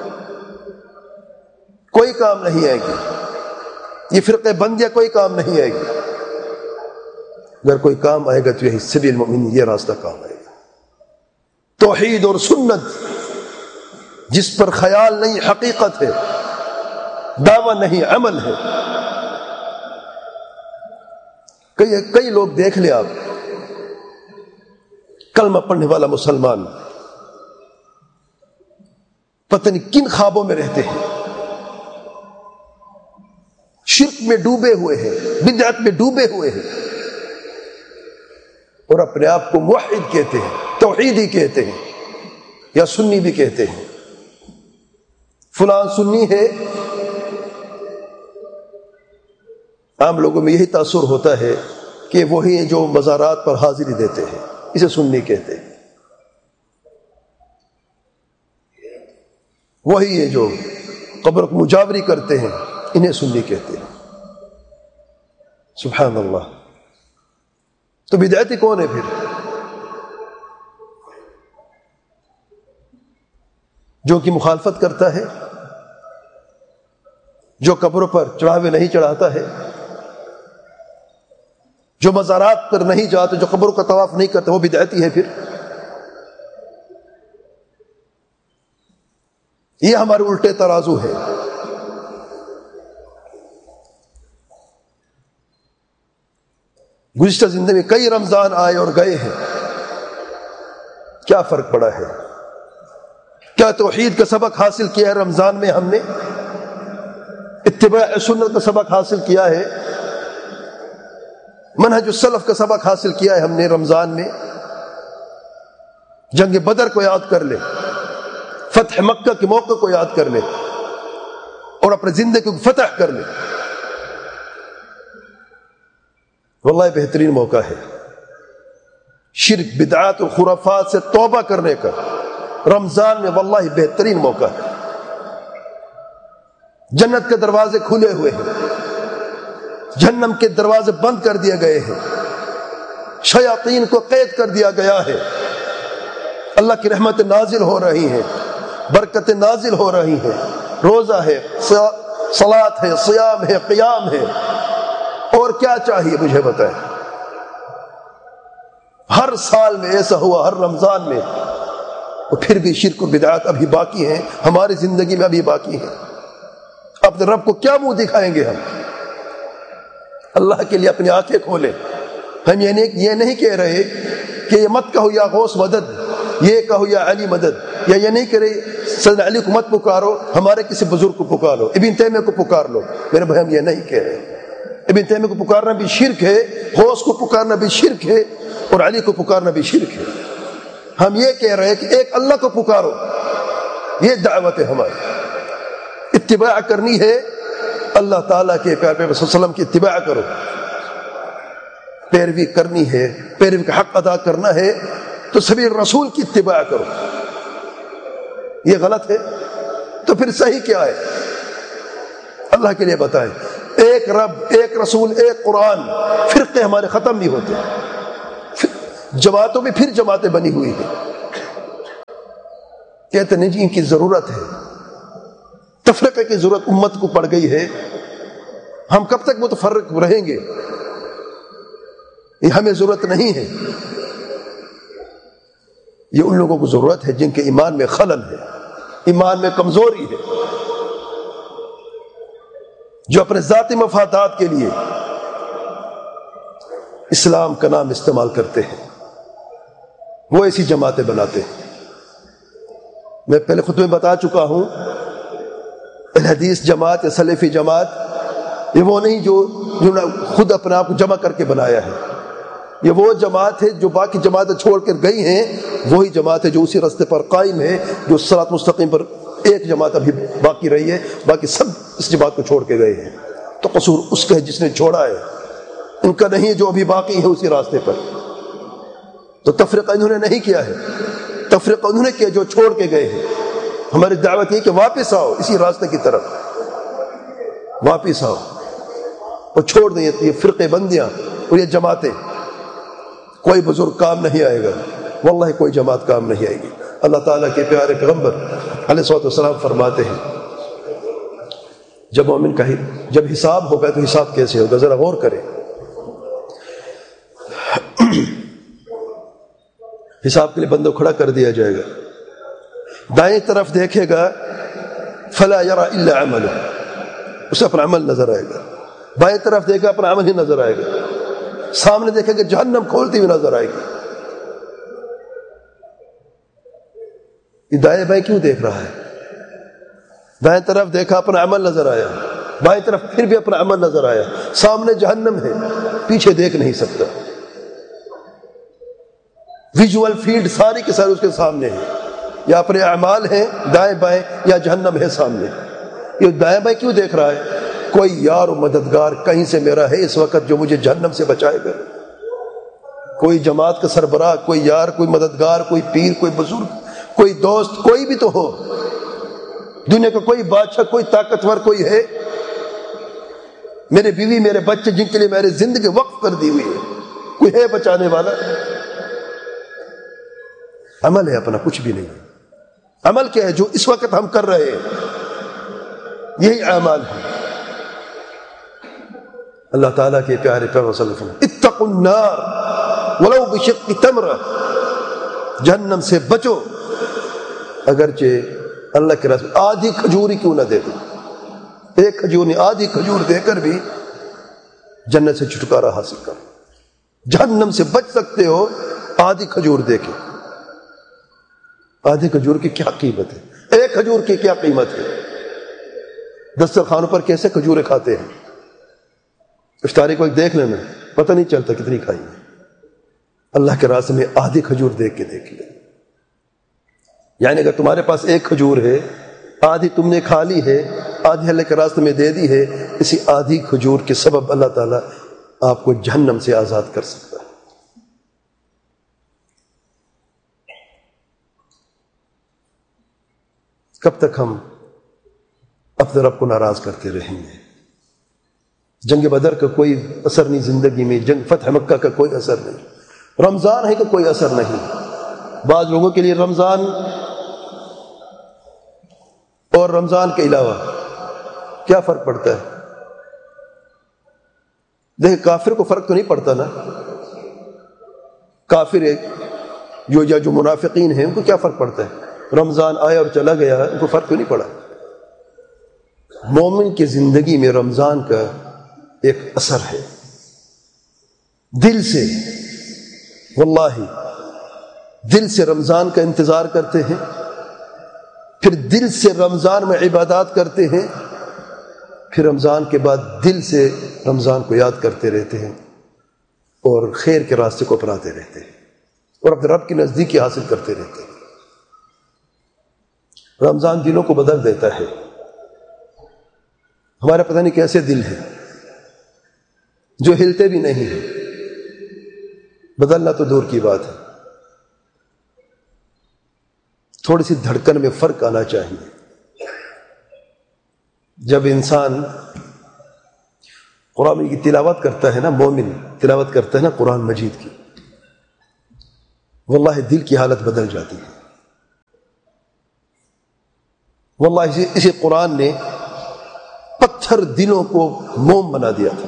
کوئی کام نہیں آئے گی. یہ فرقے بندیاں کوئی کام نہیں آئے گی. اگر کوئی کام آئے گا تو یہی سبیل المؤمنین، یہ راستہ کام آئے گا. توحید اور سنت جس پر خیال نہیں حقیقت ہے، دعویٰ نہیں عمل ہے. کئی کئی لوگ دیکھ لیں آپ، کلمہ پڑھنے والا مسلمان پتہ نہیں کن خوابوں میں رہتے ہیں، شرک میں ڈوبے ہوئے ہیں، بدعت میں ڈوبے ہوئے ہیں، اور اپنے آپ کو موحد کہتے ہیں، توحیدی کہتے ہیں، یا سنی بھی کہتے ہیں. فلان سنی ہے. عام لوگوں میں یہی تاثر ہوتا ہے کہ وہی ہیں جو مزارات پر حاضری دیتے ہیں، اسے سنی کہتے ہیں. وہی ہیں جو قبر کو مجاوری کرتے ہیں، انہیں سنی کہتے ہیں. سبحان اللہ. تو بدعتی کون ہے پھر؟ جو کی مخالفت کرتا ہے، جو قبروں پر چڑھاوے نہیں چڑھاتا ہے، جو مزارات پر نہیں جاتے، جو قبروں کا طواف نہیں کرتے، وہ بدعتی ہے. پھر یہ ہمارے الٹے ترازو ہے. گزشتہ زندگی میں کئی رمضان آئے اور گئے ہیں، کیا فرق پڑا ہے؟ کیا توحید کا سبق حاصل کیا ہے رمضان میں؟ ہم نے اتباع سنت کا سبق حاصل کیا ہے، منہج السلف کا سبق حاصل کیا ہے ہم نے رمضان میں. جنگ بدر کو یاد کر لے، فتح مکہ کے موقع کو یاد کر لے، اور اپنے زندگی کو فتح کر لے. واللہ بہترین موقع ہے شرک، بدعات اور خرافات سے توبہ کرنے کا. رمضان میں واللہ بہترین موقع ہے. جنت کے دروازے کھلے ہوئے ہیں، جہنم کے دروازے بند کر دیے گئے ہیں، شیاطین کو قید کر دیا گیا ہے. اللہ کی رحمت نازل ہو رہی ہیں، برکتیں نازل ہو رہی ہیں. روزہ ہے، صلاۃ ہے، صیام ہے، قیام ہے. اور کیا چاہیے مجھے بتائیں؟ ہر سال میں ایسا ہوا، ہر رمضان میں. اور پھر بھی شرک و بدعات ابھی باقی ہیں، ہماری زندگی میں ابھی باقی ہیں. اپنے رب کو کیا منہ دکھائیں گے ہم؟ اللہ کے لیے اپنی آنکھیں کھولیں. ہم یہ نہیں یہ نہیں کہہ رہے کہ یہ مت کہو یا غوث مدد، یہ کہو یا علی مدد، یا یہ نہیں کہہ رہے سیدنا علی کو مت پکارو، ہمارے کسی بزرگ کو پکارو، ابن تیمیہ کو پکار لو. میرے بھائی ہم یہ نہیں کہہ رہے. ابن تیمیہ کو پکارنا بھی شرک ہے، غوث کو پکارنا بھی شرک ہے، اور علی کو پکارنا بھی شرک ہے. ہم یہ کہہ رہے ہیں کہ ایک اللہ کو پکارو، یہ دعوت ہے ہماری. اتباع کرنی ہے اللہ تعالیٰ کے پیارے پیغمبر صلی اللہ علیہ وسلم کی اتباع کرو. پیروی کرنی ہے، پیروی کا حق ادا کرنا ہے تو سبھی رسول کی اتباع کرو. یہ غلط ہے تو پھر صحیح کیا ہے؟ اللہ کے لیے بتائیں. ایک رب، ایک رسول، ایک قرآن. فرقے ہمارے ختم نہیں ہوتے. جماعتوں میں پھر جماعتیں بنی ہوئی ہیں. کہتے نہیں جی ان کی ضرورت ہے, تفرقے کی ضرورت امت کو پڑ گئی ہے, ہم کب تک متفرق رہیں گے, یہ ہمیں ضرورت نہیں ہے. یہ ان لوگوں کو ضرورت ہے جن کے ایمان میں خلل ہے, ایمان میں کمزوری ہے, جو اپنے ذاتی مفادات کے لیے اسلام کا نام استعمال کرتے ہیں, وہ ایسی جماعتیں بناتے ہیں. میں پہلے خطبے میں بتا چکا ہوں, الحدیث جماعت یا سلفی جماعت یہ وہ نہیں جو جنہوں نے خود اپنے آپ کو جمع کر کے بنایا ہے. یہ وہ جماعت ہے جو باقی جماعتیں چھوڑ کر گئی ہیں, وہی جماعت ہے جو اسی راستے پر قائم ہے, جو صراط مستقیم پر ایک جماعت ابھی باقی رہی ہے, باقی سب اس جماعت کو چھوڑ کے گئے ہیں. تو قصور اس کا ہے جس نے چھوڑا ہے, ان کا نہیں جو ابھی باقی ہے اسی راستے پر. تو تفریقہ انہوں نے نہیں کیا ہے, تفریقہ انہوں نے کیا جو چھوڑ کے گئے ہیں. ہماری دعوت یہ کہ واپس آؤ اسی راستے کی طرف, واپس آؤ اور چھوڑ دیں یہ فرقے بندیاں اور یہ جماعتیں. کوئی بزرگ کام نہیں آئے گا, واللہ کوئی جماعت کام نہیں آئے گی. اللہ تعالیٰ کے پیارے پیغمبر علیہ الصلوۃ والسلام فرماتے ہیں جب مومن کا جب حساب ہوگا تو حساب کیسے ہوگا, ذرا غور کریں. حساب کے لیے بندہ کھڑا کر دیا جائے گا, دائیں طرف دیکھے گا فلا یرى الا عمله, اسے اپنا عمل نظر آئے گا. بائیں طرف دیکھے گا اپنا عمل ہی نظر آئے گا. سامنے دیکھے گا جہنم کھولتی ہوئی نظر آئے گی. یہ دائیں بائیں کیوں دیکھ رہا ہے؟ دائیں طرف دیکھا اپنا عمل نظر آیا, بائیں طرف پھر بھی اپنا عمل نظر آیا, سامنے جہنم ہے, پیچھے دیکھ نہیں سکتا. ویژول فیلڈ ساری کے سارے اس کے سامنے ہے, یا اپنے اعمال ہیں دائیں بائیں یا جہنم ہے سامنے. یہ دائیں بائیں کیوں دیکھ رہا ہے؟ کوئی یار و مددگار کہیں سے میرا ہے اس وقت جو مجھے جہنم سے بچائے گا. کوئی جماعت کا سربراہ, کوئی یار, کوئی مددگار, کوئی پیر, کوئی بزرگ, کوئی دوست, کوئی بھی تو ہو. دنیا کا کوئی بادشاہ, کوئی طاقتور کوئی ہے؟ میرے بیوی, میرے بچے جن کے لیے میری زندگی وقف کر دی ہوئی ہے, کوئی ہے بچانے والا؟ عمل ہے اپنا, کچھ بھی نہیں. عمل کیا ہے جو اس وقت ہم کر رہے ہیں, یہی اعمال ہے. اللہ تعالیٰ کے پیارے پیغمبر صلی اللہ علیہ وسلم اتقوا النار ولو بشق تمرہ, جہنم سے بچو اگرچہ اللہ کے رسول آدھی کھجور ہی کیوں نہ دے دو. ایک کھجور نہیں, آدھی کھجور دے کر بھی جنت سے چھٹکارا حاصل کرو. جہنم سے بچ سکتے ہو آدھی کھجور دے کے. آدھی کھجور کی کیا قیمت ہے, ایک کھجور کی کیا قیمت ہے. دسترخوانوں پر کیسے کھجوریں کھاتے ہیں, افطاری کو ایک دیکھ لینا, پتہ نہیں چلتا کتنی کھائی ہے. اللہ کے راستے میں آدھی کھجور دیکھ کے دیکھ لیں. یعنی اگر تمہارے پاس ایک کھجور ہے, آدھی تم نے کھا لی ہے, آدھی اللہ کے راستے میں دے دی ہے, اسی آدھی کھجور کے سبب اللہ تعالیٰ آپ کو جہنم سے آزاد کر سکتا ہے. کب تک ہم اپنے رب کو ناراض کرتے رہیں گے؟ جنگ بدر کا کوئی اثر نہیں زندگی میں, جنگ فتح مکہ کا کوئی اثر نہیں, رمضان ہے کہ کوئی اثر نہیں. بعض لوگوں کے لیے رمضان اور رمضان کے علاوہ کیا فرق پڑتا ہے؟ دیکھیں کافر کو فرق تو نہیں پڑتا نا. کافر ایک جو یا جو منافقین ہیں ان کو کیا فرق پڑتا ہے؟ رمضان آیا اور چلا گیا, ان کو فرق تو نہیں پڑا. مومن کی زندگی میں رمضان کا ایک اثر ہے, دل سے, واللہ دل سے رمضان کا انتظار کرتے ہیں, پھر دل سے رمضان میں عبادات کرتے ہیں, پھر رمضان کے بعد دل سے رمضان کو یاد کرتے رہتے ہیں اور خیر کے راستے کو اپناتے رہتے ہیں اور اپنے رب کی نزدیکی حاصل کرتے رہتے ہیں. رمضان دلوں کو بدل دیتا ہے. ہمارا پتہ نہیں کیسے دل ہے جو ہلتے بھی نہیں ہیں, بدلنا تو دور کی بات ہے. تھوڑی سی دھڑکن میں فرق آنا چاہیے. جب انسان قرآن کی تلاوت کرتا ہے نا, مومن تلاوت کرتا ہے نا قرآن مجید کی, واللہ دل کی حالت بدل جاتی ہے. واللہ اسی, اسی قرآن نے پتھر دلوں کو موم بنا دیا تھا.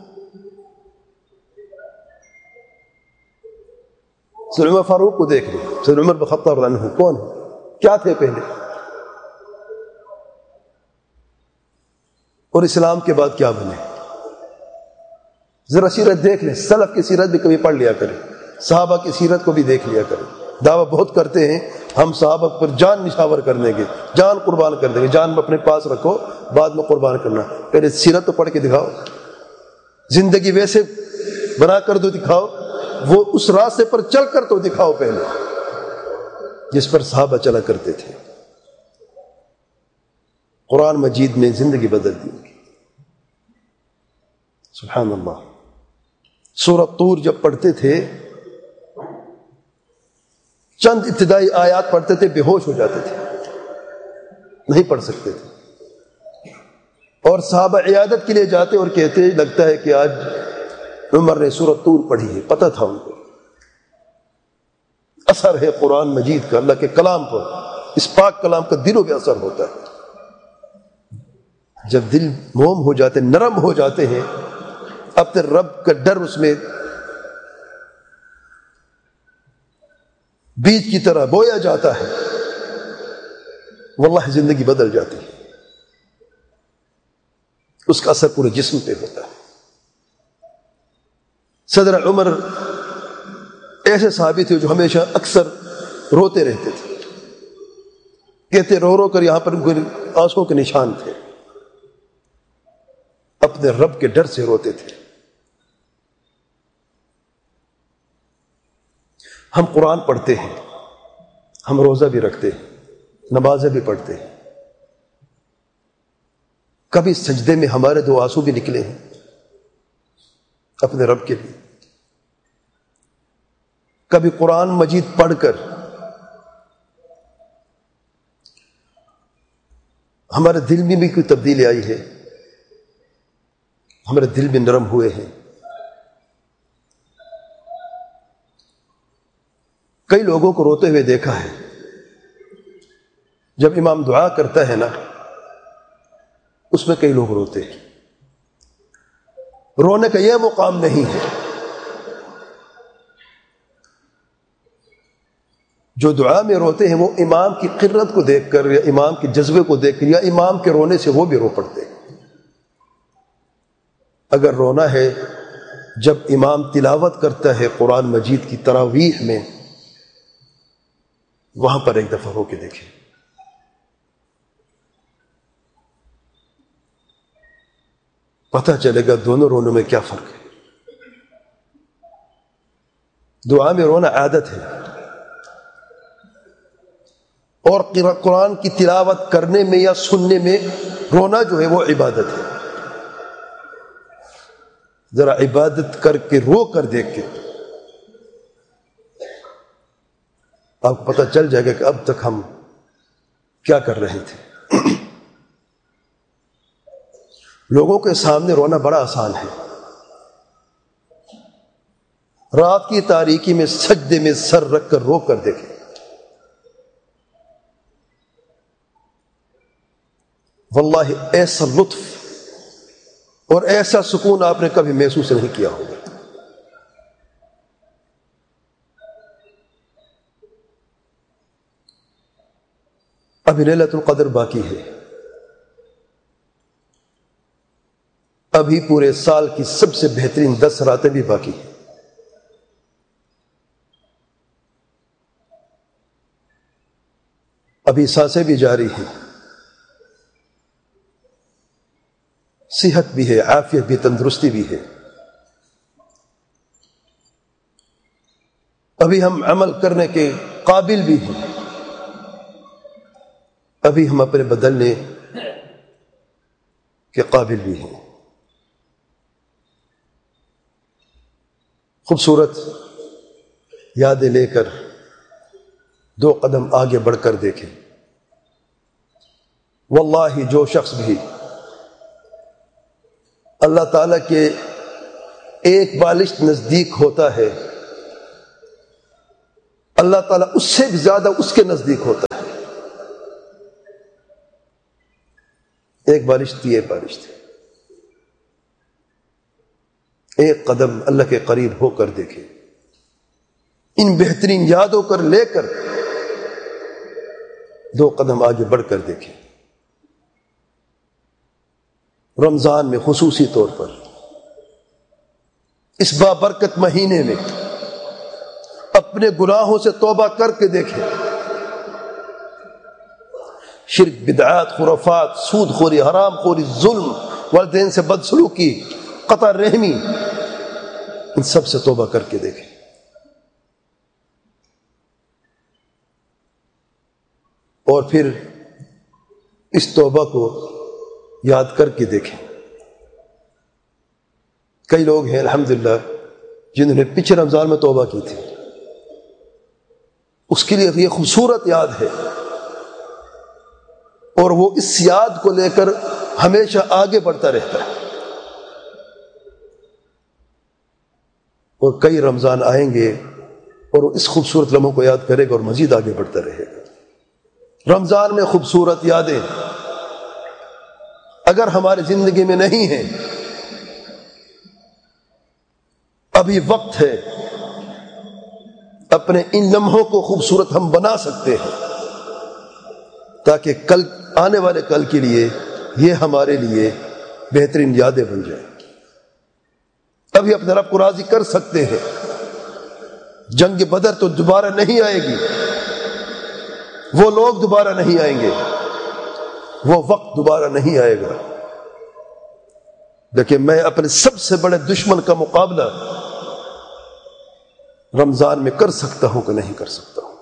سید عمر فاروق کو دیکھ لیں. سید عمر بن خطاب رضی اللہ عنہ کون ہے؟ کیا تھے پہلے؟ اور اسلام کے بعد کیا بنے؟ ذرا سیرت دیکھ لیں. سلف کی سیرت بھی کبھی پڑھ لیا کریں, صحابہ کی سیرت کو بھی دیکھ لیا کریں. دعویٰ بہت کرتے ہیں ہم صحابہ پر جان نشاور کر دیں گے, جان قربان کر دیں گے. جان اپنے پاس رکھو, بعد میں قربان کرنا. پہلے سیرت تو پڑھ کے دکھاؤ, زندگی ویسے بنا کر تو دکھاؤ, وہ اس راستے پر چل کر تو دکھاؤ پہلے جس پر صحابہ چلا کرتے تھے. قرآن مجید نے زندگی بدل دی. سبحان اللہ. سورۃ طور جب پڑھتے تھے, چند ابتدائی آیات پڑھتے تھے, بے ہوش ہو جاتے تھے, نہیں پڑھ سکتے تھے. اور صحابہ عیادت کے لیے جاتے اور کہتے لگتا ہے کہ آج عمر نے سورۃ طور پڑھی ہے. پتہ تھا ان کو اثر ہے قرآن مجید کا, اللہ کے کلام پر, اس پاک کلام کا دلوں پہ اثر ہوتا ہے. جب دل موم ہو جاتے, نرم ہو جاتے ہیں, اپنے رب کا ڈر اس میں بیج کی طرح بویا جاتا ہے, واللہ زندگی بدل جاتی ہے. اس کا اثر پورے جسم پہ ہوتا ہے. صدر عمر ایسے صحابی تھے جو ہمیشہ اکثر روتے رہتے تھے. کہتے رو رو کر یہاں پر آنسوں کے نشان تھے, اپنے رب کے ڈر سے روتے تھے. ہم قرآن پڑھتے ہیں, ہم روزہ بھی رکھتے ہیں, نمازیں بھی پڑھتے ہیں. کبھی سجدے میں ہمارے دو آنسو بھی نکلے ہیں اپنے رب کے لیے. کبھی قرآن مجید پڑھ کر ہمارے دل میں بھی کوئی تبدیلی آئی ہے, ہمارے دل بھی نرم ہوئے ہیں. کئی لوگوں کو روتے ہوئے دیکھا ہے. جب امام دعا کرتا ہے نا, اس میں کئی لوگ روتے ہیں. رونے کا یہ مقام نہیں ہے. جو دعا میں روتے ہیں وہ امام کی قرت کو دیکھ کر یا امام کے جذبے کو دیکھ کر یا امام کے رونے سے وہ بھی رو پڑتے ہیں. اگر رونا ہے جب امام تلاوت کرتا ہے قرآن مجید کی تراویح میں, وہاں پر ایک دفعہ رو کے دیکھیں. پتہ چلے گا دونوں رونوں میں کیا فرق ہے. دعا میں رونا عادت ہے, اور قرآن کی تلاوت کرنے میں یا سننے میں رونا جو ہے وہ عبادت ہے. ذرا عبادت کر کے رو کر دیکھ کے آپ کو پتہ چل جائے گا کہ اب تک ہم کیا کر رہے تھے. لوگوں کے سامنے رونا بڑا آسان ہے. رات کی تاریکی میں سجدے میں سر رکھ کر رو کر دیکھیں. واللہ ایسا لطف اور ایسا سکون آپ نے کبھی محسوس نہیں کیا ہوگا. ابھی لیلۃ القدر باقی ہے. ابھی پورے سال کی سب سے بہترین دس راتیں بھی باقی ہیں. ابھی سانسیں بھی جاری ہیں, صحت بھی ہے, عافیت بھی, تندرستی بھی ہے. ابھی ہم عمل کرنے کے قابل بھی ہیں. ابھی ہم اپنے بدلنے کے قابل بھی ہیں. خوبصورت یادیں لے کر دو قدم آگے بڑھ کر دیکھیں. واللہ جو شخص بھی اللہ تعالیٰ کے ایک بالشت نزدیک ہوتا ہے, اللہ تعالیٰ اس سے بھی زیادہ اس کے نزدیک ہوتا ہے. ایک بارش تھی ایک بارش تھی ایک قدم اللہ کے قریب ہو کر دیکھیں، ان بہترین یادوں کر لے کر دو قدم آگے بڑھ کر دیکھیں. رمضان میں خصوصی طور پر اس بابرکت مہینے میں اپنے گناہوں سے توبہ کر کے دیکھیں. شرک، بدعات، خرافات، سود خوری، حرام خوری، ظلم، والدین سے بدسلوکی، قطع رحمی، ان سب سے توبہ کر کے دیکھیں. اور پھر اس توبہ کو یاد کر کے دیکھیں. کئی لوگ ہیں الحمدللہ جنہوں نے پچھلے رمضان میں توبہ کی تھی، اس کے لیے یہ خوبصورت یاد ہے، اور وہ اس یاد کو لے کر ہمیشہ آگے بڑھتا رہتا ہے. اور کئی رمضان آئیں گے اور وہ اس خوبصورت لمحوں کو یاد کرے گا اور مزید آگے بڑھتا رہے گا. رمضان میں خوبصورت یادیں اگر ہماری زندگی میں نہیں ہیں، ابھی وقت ہے اپنے ان لمحوں کو خوبصورت ہم بنا سکتے ہیں، تاکہ کل آنے والے کل کے لیے یہ ہمارے لیے بہترین یادیں بن جائیں. ابھی اپنے رب کو راضی کر سکتے ہیں. جنگ بدر تو دوبارہ نہیں آئے گی، وہ لوگ دوبارہ نہیں آئیں گے، وہ وقت دوبارہ نہیں آئے گا. لیکن میں اپنے سب سے بڑے دشمن کا مقابلہ رمضان میں کر سکتا ہوں کہ نہیں کر سکتا ہوں.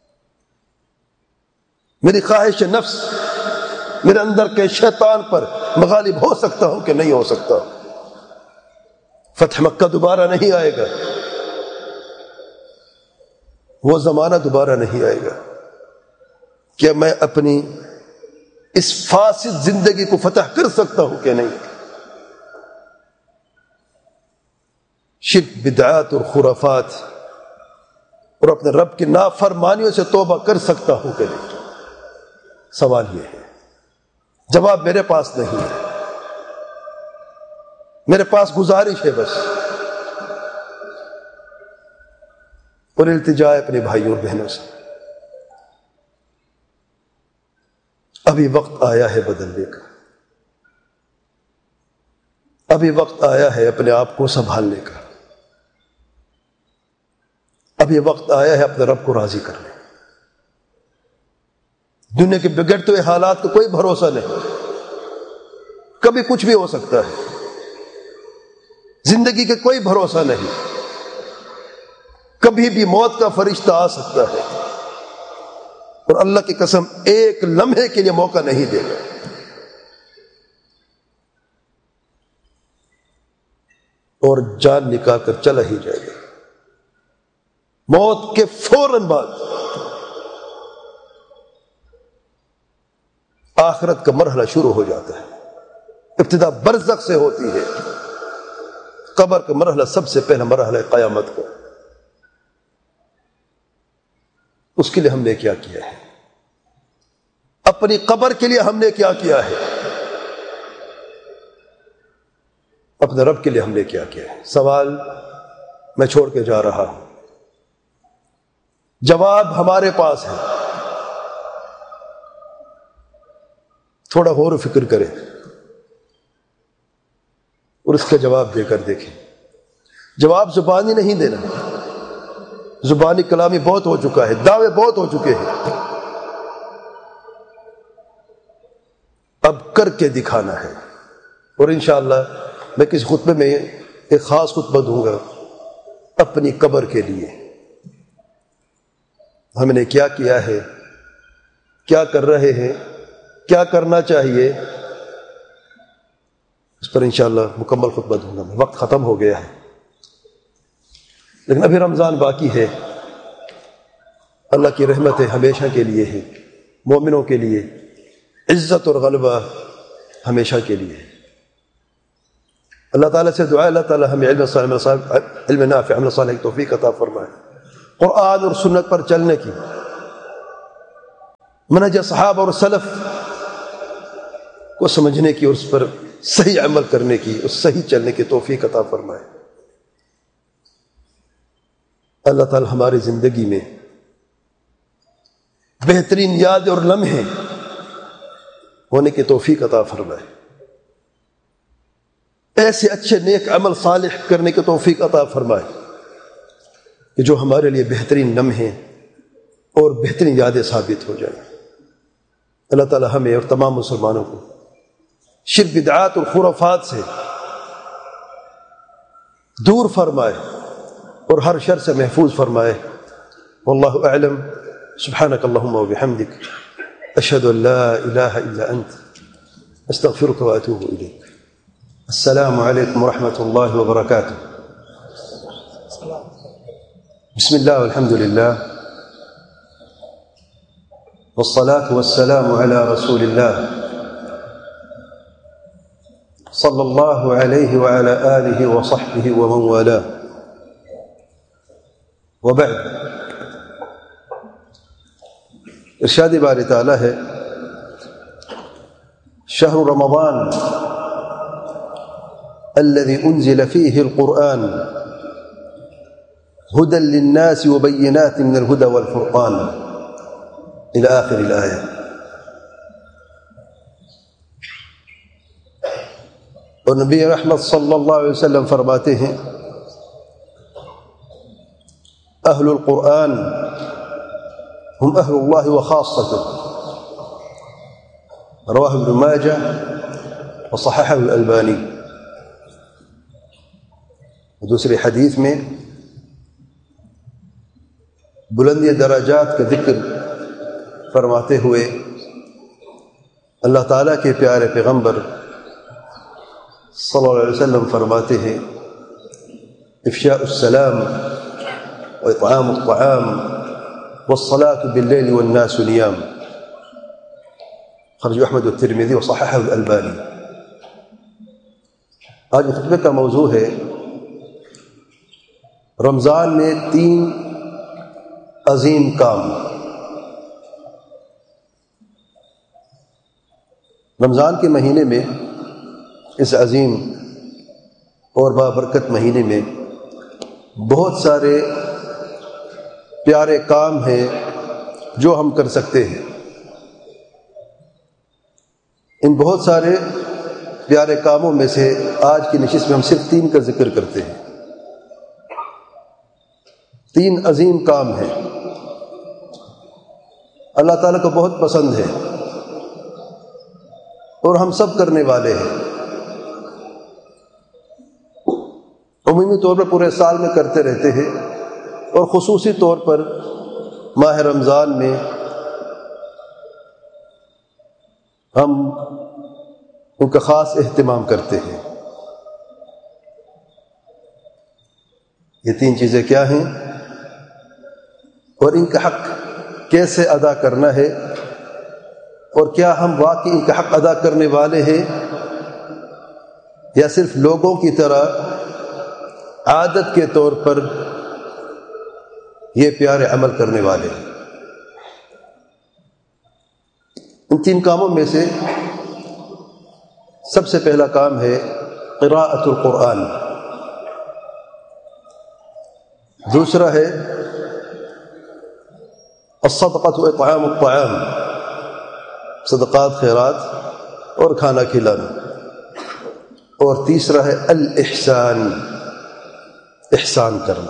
میری خواہش نفس، میرے اندر کے شیطان پر مغالب ہو سکتا ہوں کہ نہیں ہو سکتا. فتح مکہ دوبارہ نہیں آئے گا، وہ زمانہ دوبارہ نہیں آئے گا. کیا میں اپنی اس فاسد زندگی کو فتح کر سکتا ہوں کہ نہیں؟ شرک، بدعات اور خرافات اور اپنے رب کی نافرمانیوں سے توبہ کر سکتا ہوں کہ نہیں؟ سوال یہ ہے. جواب میرے پاس نہیں ہے. میرے پاس گزارش ہے بس، اور التجا ہے اپنے بھائیوں اور بہنوں سے. ابھی وقت آیا ہے بدلنے کا، ابھی وقت آیا ہے اپنے آپ کو سنبھالنے کا، ابھی وقت آیا ہے اپنے رب کو راضی کرنے. دنیا کے بگڑتے ہوئے حالات کا کوئی بھروسہ نہیں، کبھی کچھ بھی ہو سکتا ہے. زندگی کے کوئی بھروسہ نہیں، کبھی بھی موت کا فرشتہ آ سکتا ہے، اور اللہ کی قسم ایک لمحے کے لیے موقع نہیں دے گا. اور جان نکال کر چلا ہی جائے گا. موت کے فوراً بعد آخرت کا مرحلہ شروع ہو جاتا ہے. ابتدا برزخ سے ہوتی ہے. قبر کا مرحلہ سب سے پہلا مرحلہ ہے قیامت کا. اس کے لیے ہم نے کیا کیا ہے؟ اپنی قبر کے لیے ہم نے کیا کیا ہے؟ اپنے رب کے لیے ہم نے کیا کیا ہے؟ سوال میں چھوڑ کے جا رہا ہوں، جواب ہمارے پاس ہے. تھوڑا غور و فکر کریں اور اس کا جواب دے کر دیکھیں. جواب زبانی نہیں دینا، زبانی کلامی بہت ہو چکا ہے، دعوے بہت ہو چکے ہیں. اب کر کے دکھانا ہے. اور انشاءاللہ میں کسی خطبے میں ایک خاص خطبہ دوں گا اپنی قبر کے لیے. ہم نے کیا کیا ہے، کیا کر رہے ہیں، کیا کرنا چاہیے، اس پر انشاءاللہ مکمل خطبہ دوں گا. وقت ختم ہو گیا ہے، لیکن ابھی رمضان باقی ہے. اللہ کی رحمتیں ہمیشہ کے لیے ہے، مومنوں کے لیے عزت اور غلبہ ہمیشہ کے لیے ہے. اللہ تعالیٰ سے دعا ہے اللہ تعالیٰ ہمیں علم صالح علم نافع عمل صالح کی توفیق عطا فرمائے. قرآن اور سنت پر چلنے کی، منہج صحابہ اور سلف کو سمجھنے کی اور اس پر صحیح عمل کرنے کی، اس صحیح چلنے کی توفیق عطا فرمائے۔ اللہ تعالی ہماری زندگی میں بہترین یاد اور لمحے ہونے کی توفیق عطا فرمائے، ایسے اچھے نیک عمل صالح کرنے کی توفیق عطا فرمائے کہ جو ہمارے لیے بہترین لمحے اور بہترین یادیں ثابت ہو جائیں۔ اللہ تعالی ہمیں اور تمام مسلمانوں کو شرک بدعات اور خرافات سے دور فرمائے اور ہر شر سے محفوظ فرمائے۔ واللہ اعلم، سبحانک اللہم وبحمدک، اشہد ان لا الہ الا انت، استغفرک واتوب الیک۔ السلام علیکم ورحمۃ اللہ وبرکاتہ۔ بسم اللہ والحمد للہ والصلاة والسلام على رسول اللہ صلی اللہ علیہ وعلى آلہ وصحبہ ومن والاه، وبعد۔ ارشاد باری تعالی ہے، شہر رمضان الذي انزل فيه القرآن هدى للناس وبينات من الهدى والفرقان الى آخر الآية۔ اور نبی رحمت صلی اللہ علیہ وسلم فرماتے ہیں، اہل القرآن ہم اہل اللہ وخاصته، رواہ ابن ماجہ وصححہ الالبانی۔ دوسری حدیث میں بلندی درجات کا ذکر فرماتے ہوئے اللہ تعالیٰ کے پیارے پیغمبر صلی اللہ علیہ وسلم فرماتے ہیں، افشاء السلام واطعام الطعام والصلاة باللیل والناس نیام، خرج احمد الترمذی وصححہ الالبانی۔ آج خطبے کا موضوع ہے رمضان میں تین عظیم کام۔ رمضان کے مہینے میں، اس عظیم اور بابرکت مہینے میں بہت سارے پیارے کام ہیں جو ہم کر سکتے ہیں۔ ان بہت سارے پیارے کاموں میں سے آج کی نشست میں ہم صرف تین کا ذکر کرتے ہیں۔ تین عظیم کام ہیں، اللہ تعالیٰ کو بہت پسند ہے اور ہم سب کرنے والے ہیں، عمومی طور پر پورے سال میں کرتے رہتے ہیں، اور خصوصی طور پر ماہ رمضان میں ہم ان کا خاص اہتمام کرتے ہیں۔ یہ تین چیزیں کیا ہیں اور ان کا حق کیسے ادا کرنا ہے، اور کیا ہم واقعی ان کا حق ادا کرنے والے ہیں یا صرف لوگوں کی طرح عادت کے طور پر یہ پیارے عمل کرنے والے ہیں۔ ان تین کاموں میں سے سب سے پہلا کام ہے قراءۃ القرآن، دوسرا ہے الصدقۃ واطعام الطعام، صدقات خیرات اور کھانا کھلانا، اور تیسرا ہے الاحسان، احسان کرنا۔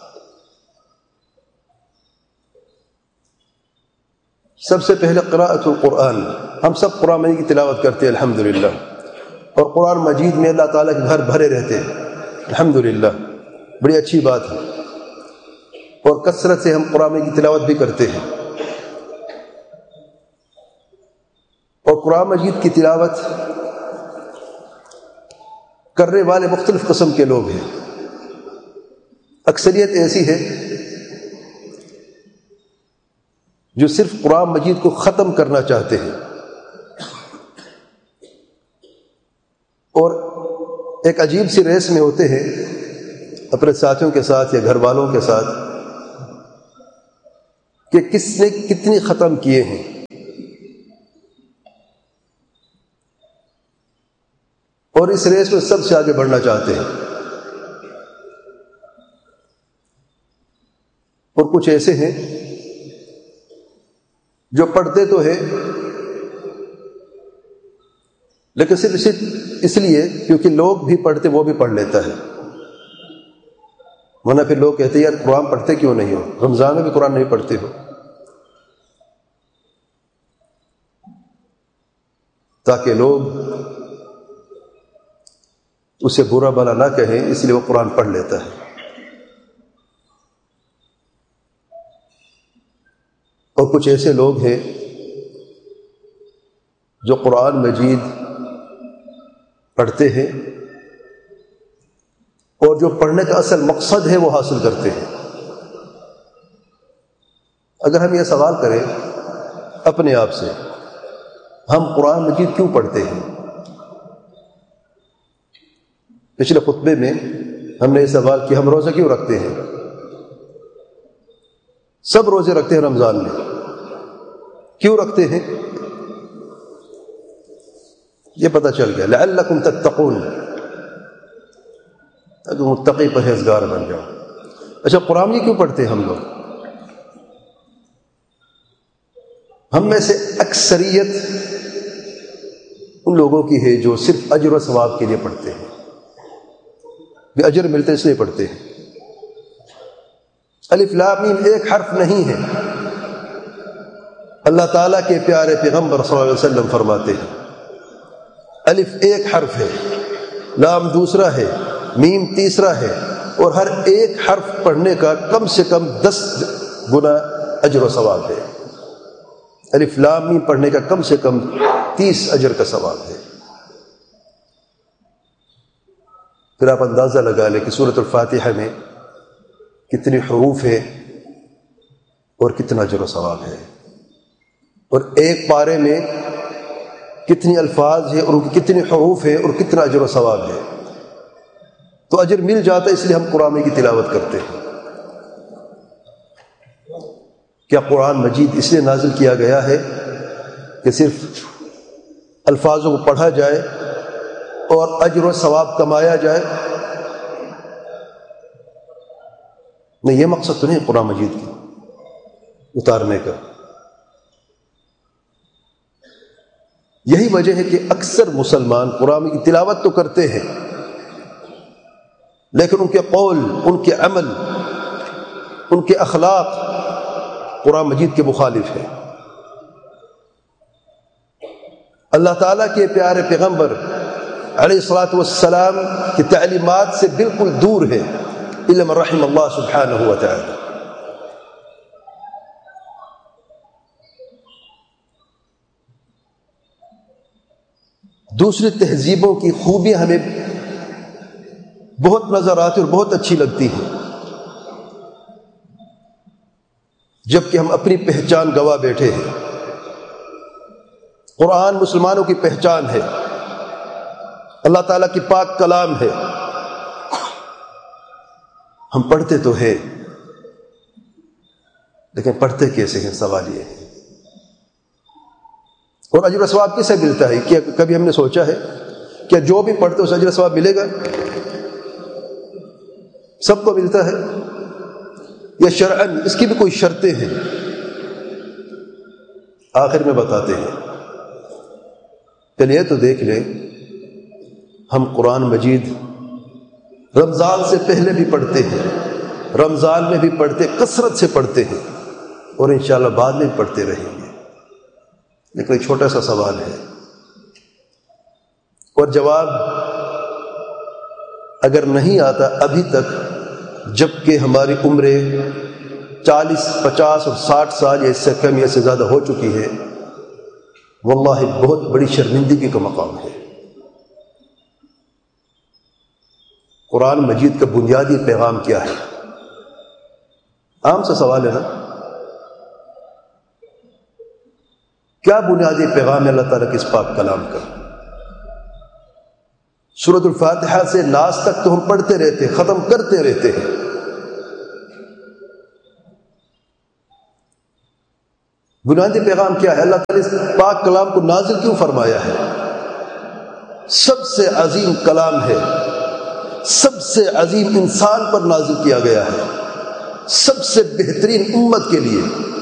سب سے پہلے قراءۃ القرآن۔ ہم سب قرآن مجید کی تلاوت کرتے ہیں الحمدللہ، اور قرآن مجید میں اللہ تعالیٰ کے گھر بھرے رہتے ہیں الحمدللہ، بڑی اچھی بات ہے، اور کثرت سے ہم قرآن مجید کی تلاوت بھی کرتے ہیں۔ اور قرآن مجید کی تلاوت کرنے والے مختلف قسم کے لوگ ہیں۔ اکثریت ایسی ہے جو صرف قرآن مجید کو ختم کرنا چاہتے ہیں، اور ایک عجیب سی ریس میں ہوتے ہیں اپنے ساتھیوں کے ساتھ یا گھر والوں کے ساتھ کہ کس نے کتنی ختم کیے ہیں. اور اس ریس میں سب سے آگے بڑھنا چاہتے ہیں. اور کچھ ایسے ہیں جو پڑھتے تو ہیں لیکن صرف اس لیے کیونکہ لوگ بھی پڑھتے وہ بھی پڑھ لیتا ہے. ورنہ پھر لوگ کہتے ہیں یار قرآن پڑھتے کیوں نہیں ہو, رمضان میں بھی قرآن نہیں پڑھتے ہو, تاکہ لوگ اسے برا بھلا نہ کہیں اس لیے وہ قرآن پڑھ لیتا ہے. اور کچھ ایسے لوگ ہیں جو قرآن مجید پڑھتے ہیں اور جو پڑھنے کا اصل مقصد ہے وہ حاصل کرتے ہیں. اگر ہم یہ سوال کریں اپنے آپ سے, ہم قرآن مجید کیوں پڑھتے ہیں؟ پچھلے خطبے میں ہم نے یہ سوال کیا ہم روزہ کیوں رکھتے ہیں؟ سب روزے رکھتے ہیں رمضان میں, کیوں رکھتے ہیں؟ یہ پتہ چل گیا, لعلکم تتقون, اگر متقی پرہیزگار بن جاؤ. اچھا قرآن یہ کیوں پڑھتے ہیں ہم لوگ؟ ہم میں سے اکثریت ان لوگوں کی ہے جو صرف اجر و ثواب کے لیے پڑھتے ہیں, بھی اجر ملتے اس لیے پڑھتے ہیں. الف لام میم ایک حرف نہیں ہے. اللہ تعالیٰ کے پیارے پیغمبر صلی اللہ علیہ وسلم فرماتے ہیں الف ایک حرف ہے, لام دوسرا ہے, میم تیسرا ہے, اور ہر ایک حرف پڑھنے کا کم سے کم دس گنا اجر و ثواب ہے. الف لام میم پڑھنے کا کم سے کم تیس اجر کا ثواب ہے. پھر آپ اندازہ لگا لیں کہ سورۃ الفاتحہ میں کتنی حروف ہے اور کتنا اجر و ثواب ہے, اور ایک پارے میں کتنی الفاظ ہے اور ان کی کتنی حروف ہے اور کتنا اجر و ثواب ہے. تو اجر مل جاتا ہے اس لیے ہم قرآن کی تلاوت کرتے ہیں. کیا قرآن مجید اس لیے نازل کیا گیا ہے کہ صرف الفاظوں کو پڑھا جائے اور اجر و ثواب کمایا جائے؟ نہیں, یہ مقصد تو نہیں قرآن مجید کی اتارنے کا. یہی وجہ ہے کہ اکثر مسلمان قرآن کی تلاوت تو کرتے ہیں لیکن ان کے قول, ان کے عمل, ان کے اخلاق قرآن مجید کے مخالف ہے. اللہ تعالیٰ کے پیارے پیغمبر علیہ الصلاۃ والسلام کی تعلیمات سے بالکل دور ہے الا من رحم اللہ سبحانہ و تعالی. دوسری تہذیبوں کی خوبیاں ہمیں بہت نظر آتی اور بہت اچھی لگتی ہیں, جبکہ ہم اپنی پہچان گوا بیٹھے ہیں. قرآن مسلمانوں کی پہچان ہے, اللہ تعالیٰ کی پاک کلام ہے. ہم پڑھتے تو ہیں لیکن پڑھتے کیسے ہیں, سوال یہ ہے. اور اجر و ثواب کسے ملتا ہے؟ کیا کبھی ہم نے سوچا ہے کیا جو بھی پڑھتے اس اجر و ثواب ملے گا؟ سب کو ملتا ہے یا شرعاً اس کی بھی کوئی شرطیں ہیں؟ آخر میں بتاتے ہیں. چلیے تو دیکھ لیں, ہم قرآن مجید رمضان سے پہلے بھی پڑھتے ہیں, رمضان میں بھی پڑھتے, کثرت سے پڑھتے ہیں, اور انشاءاللہ بعد میں بھی پڑھتے رہیں گے. لیکن ایک چھوٹا سا سوال ہے اور جواب اگر نہیں آتا ابھی تک, جبکہ ہماری عمریں چالیس پچاس اور ساٹھ سال یا اس سے کم یا سے زیادہ ہو چکی ہے, واللہ بہت بڑی شرمندگی کا مقام ہے. قرآن مجید کا بنیادی پیغام کیا ہے؟ عام سا سوال ہے نا, کیا بنیادی پیغام ہے اللہ تعالیٰ کے اس پاک کلام کا؟ سورۃ الفاتحہ سے ناس تک تو ہم پڑھتے رہتے, ختم کرتے رہتے ہیں, بنیادی پیغام کیا ہے؟ اللہ تعالیٰ نے اس پاک کلام کو نازل کیوں فرمایا ہے؟ سب سے عظیم کلام ہے، سب سے عظیم انسان پر نازل کیا گیا ہے، سب سے بہترین امت کے لیے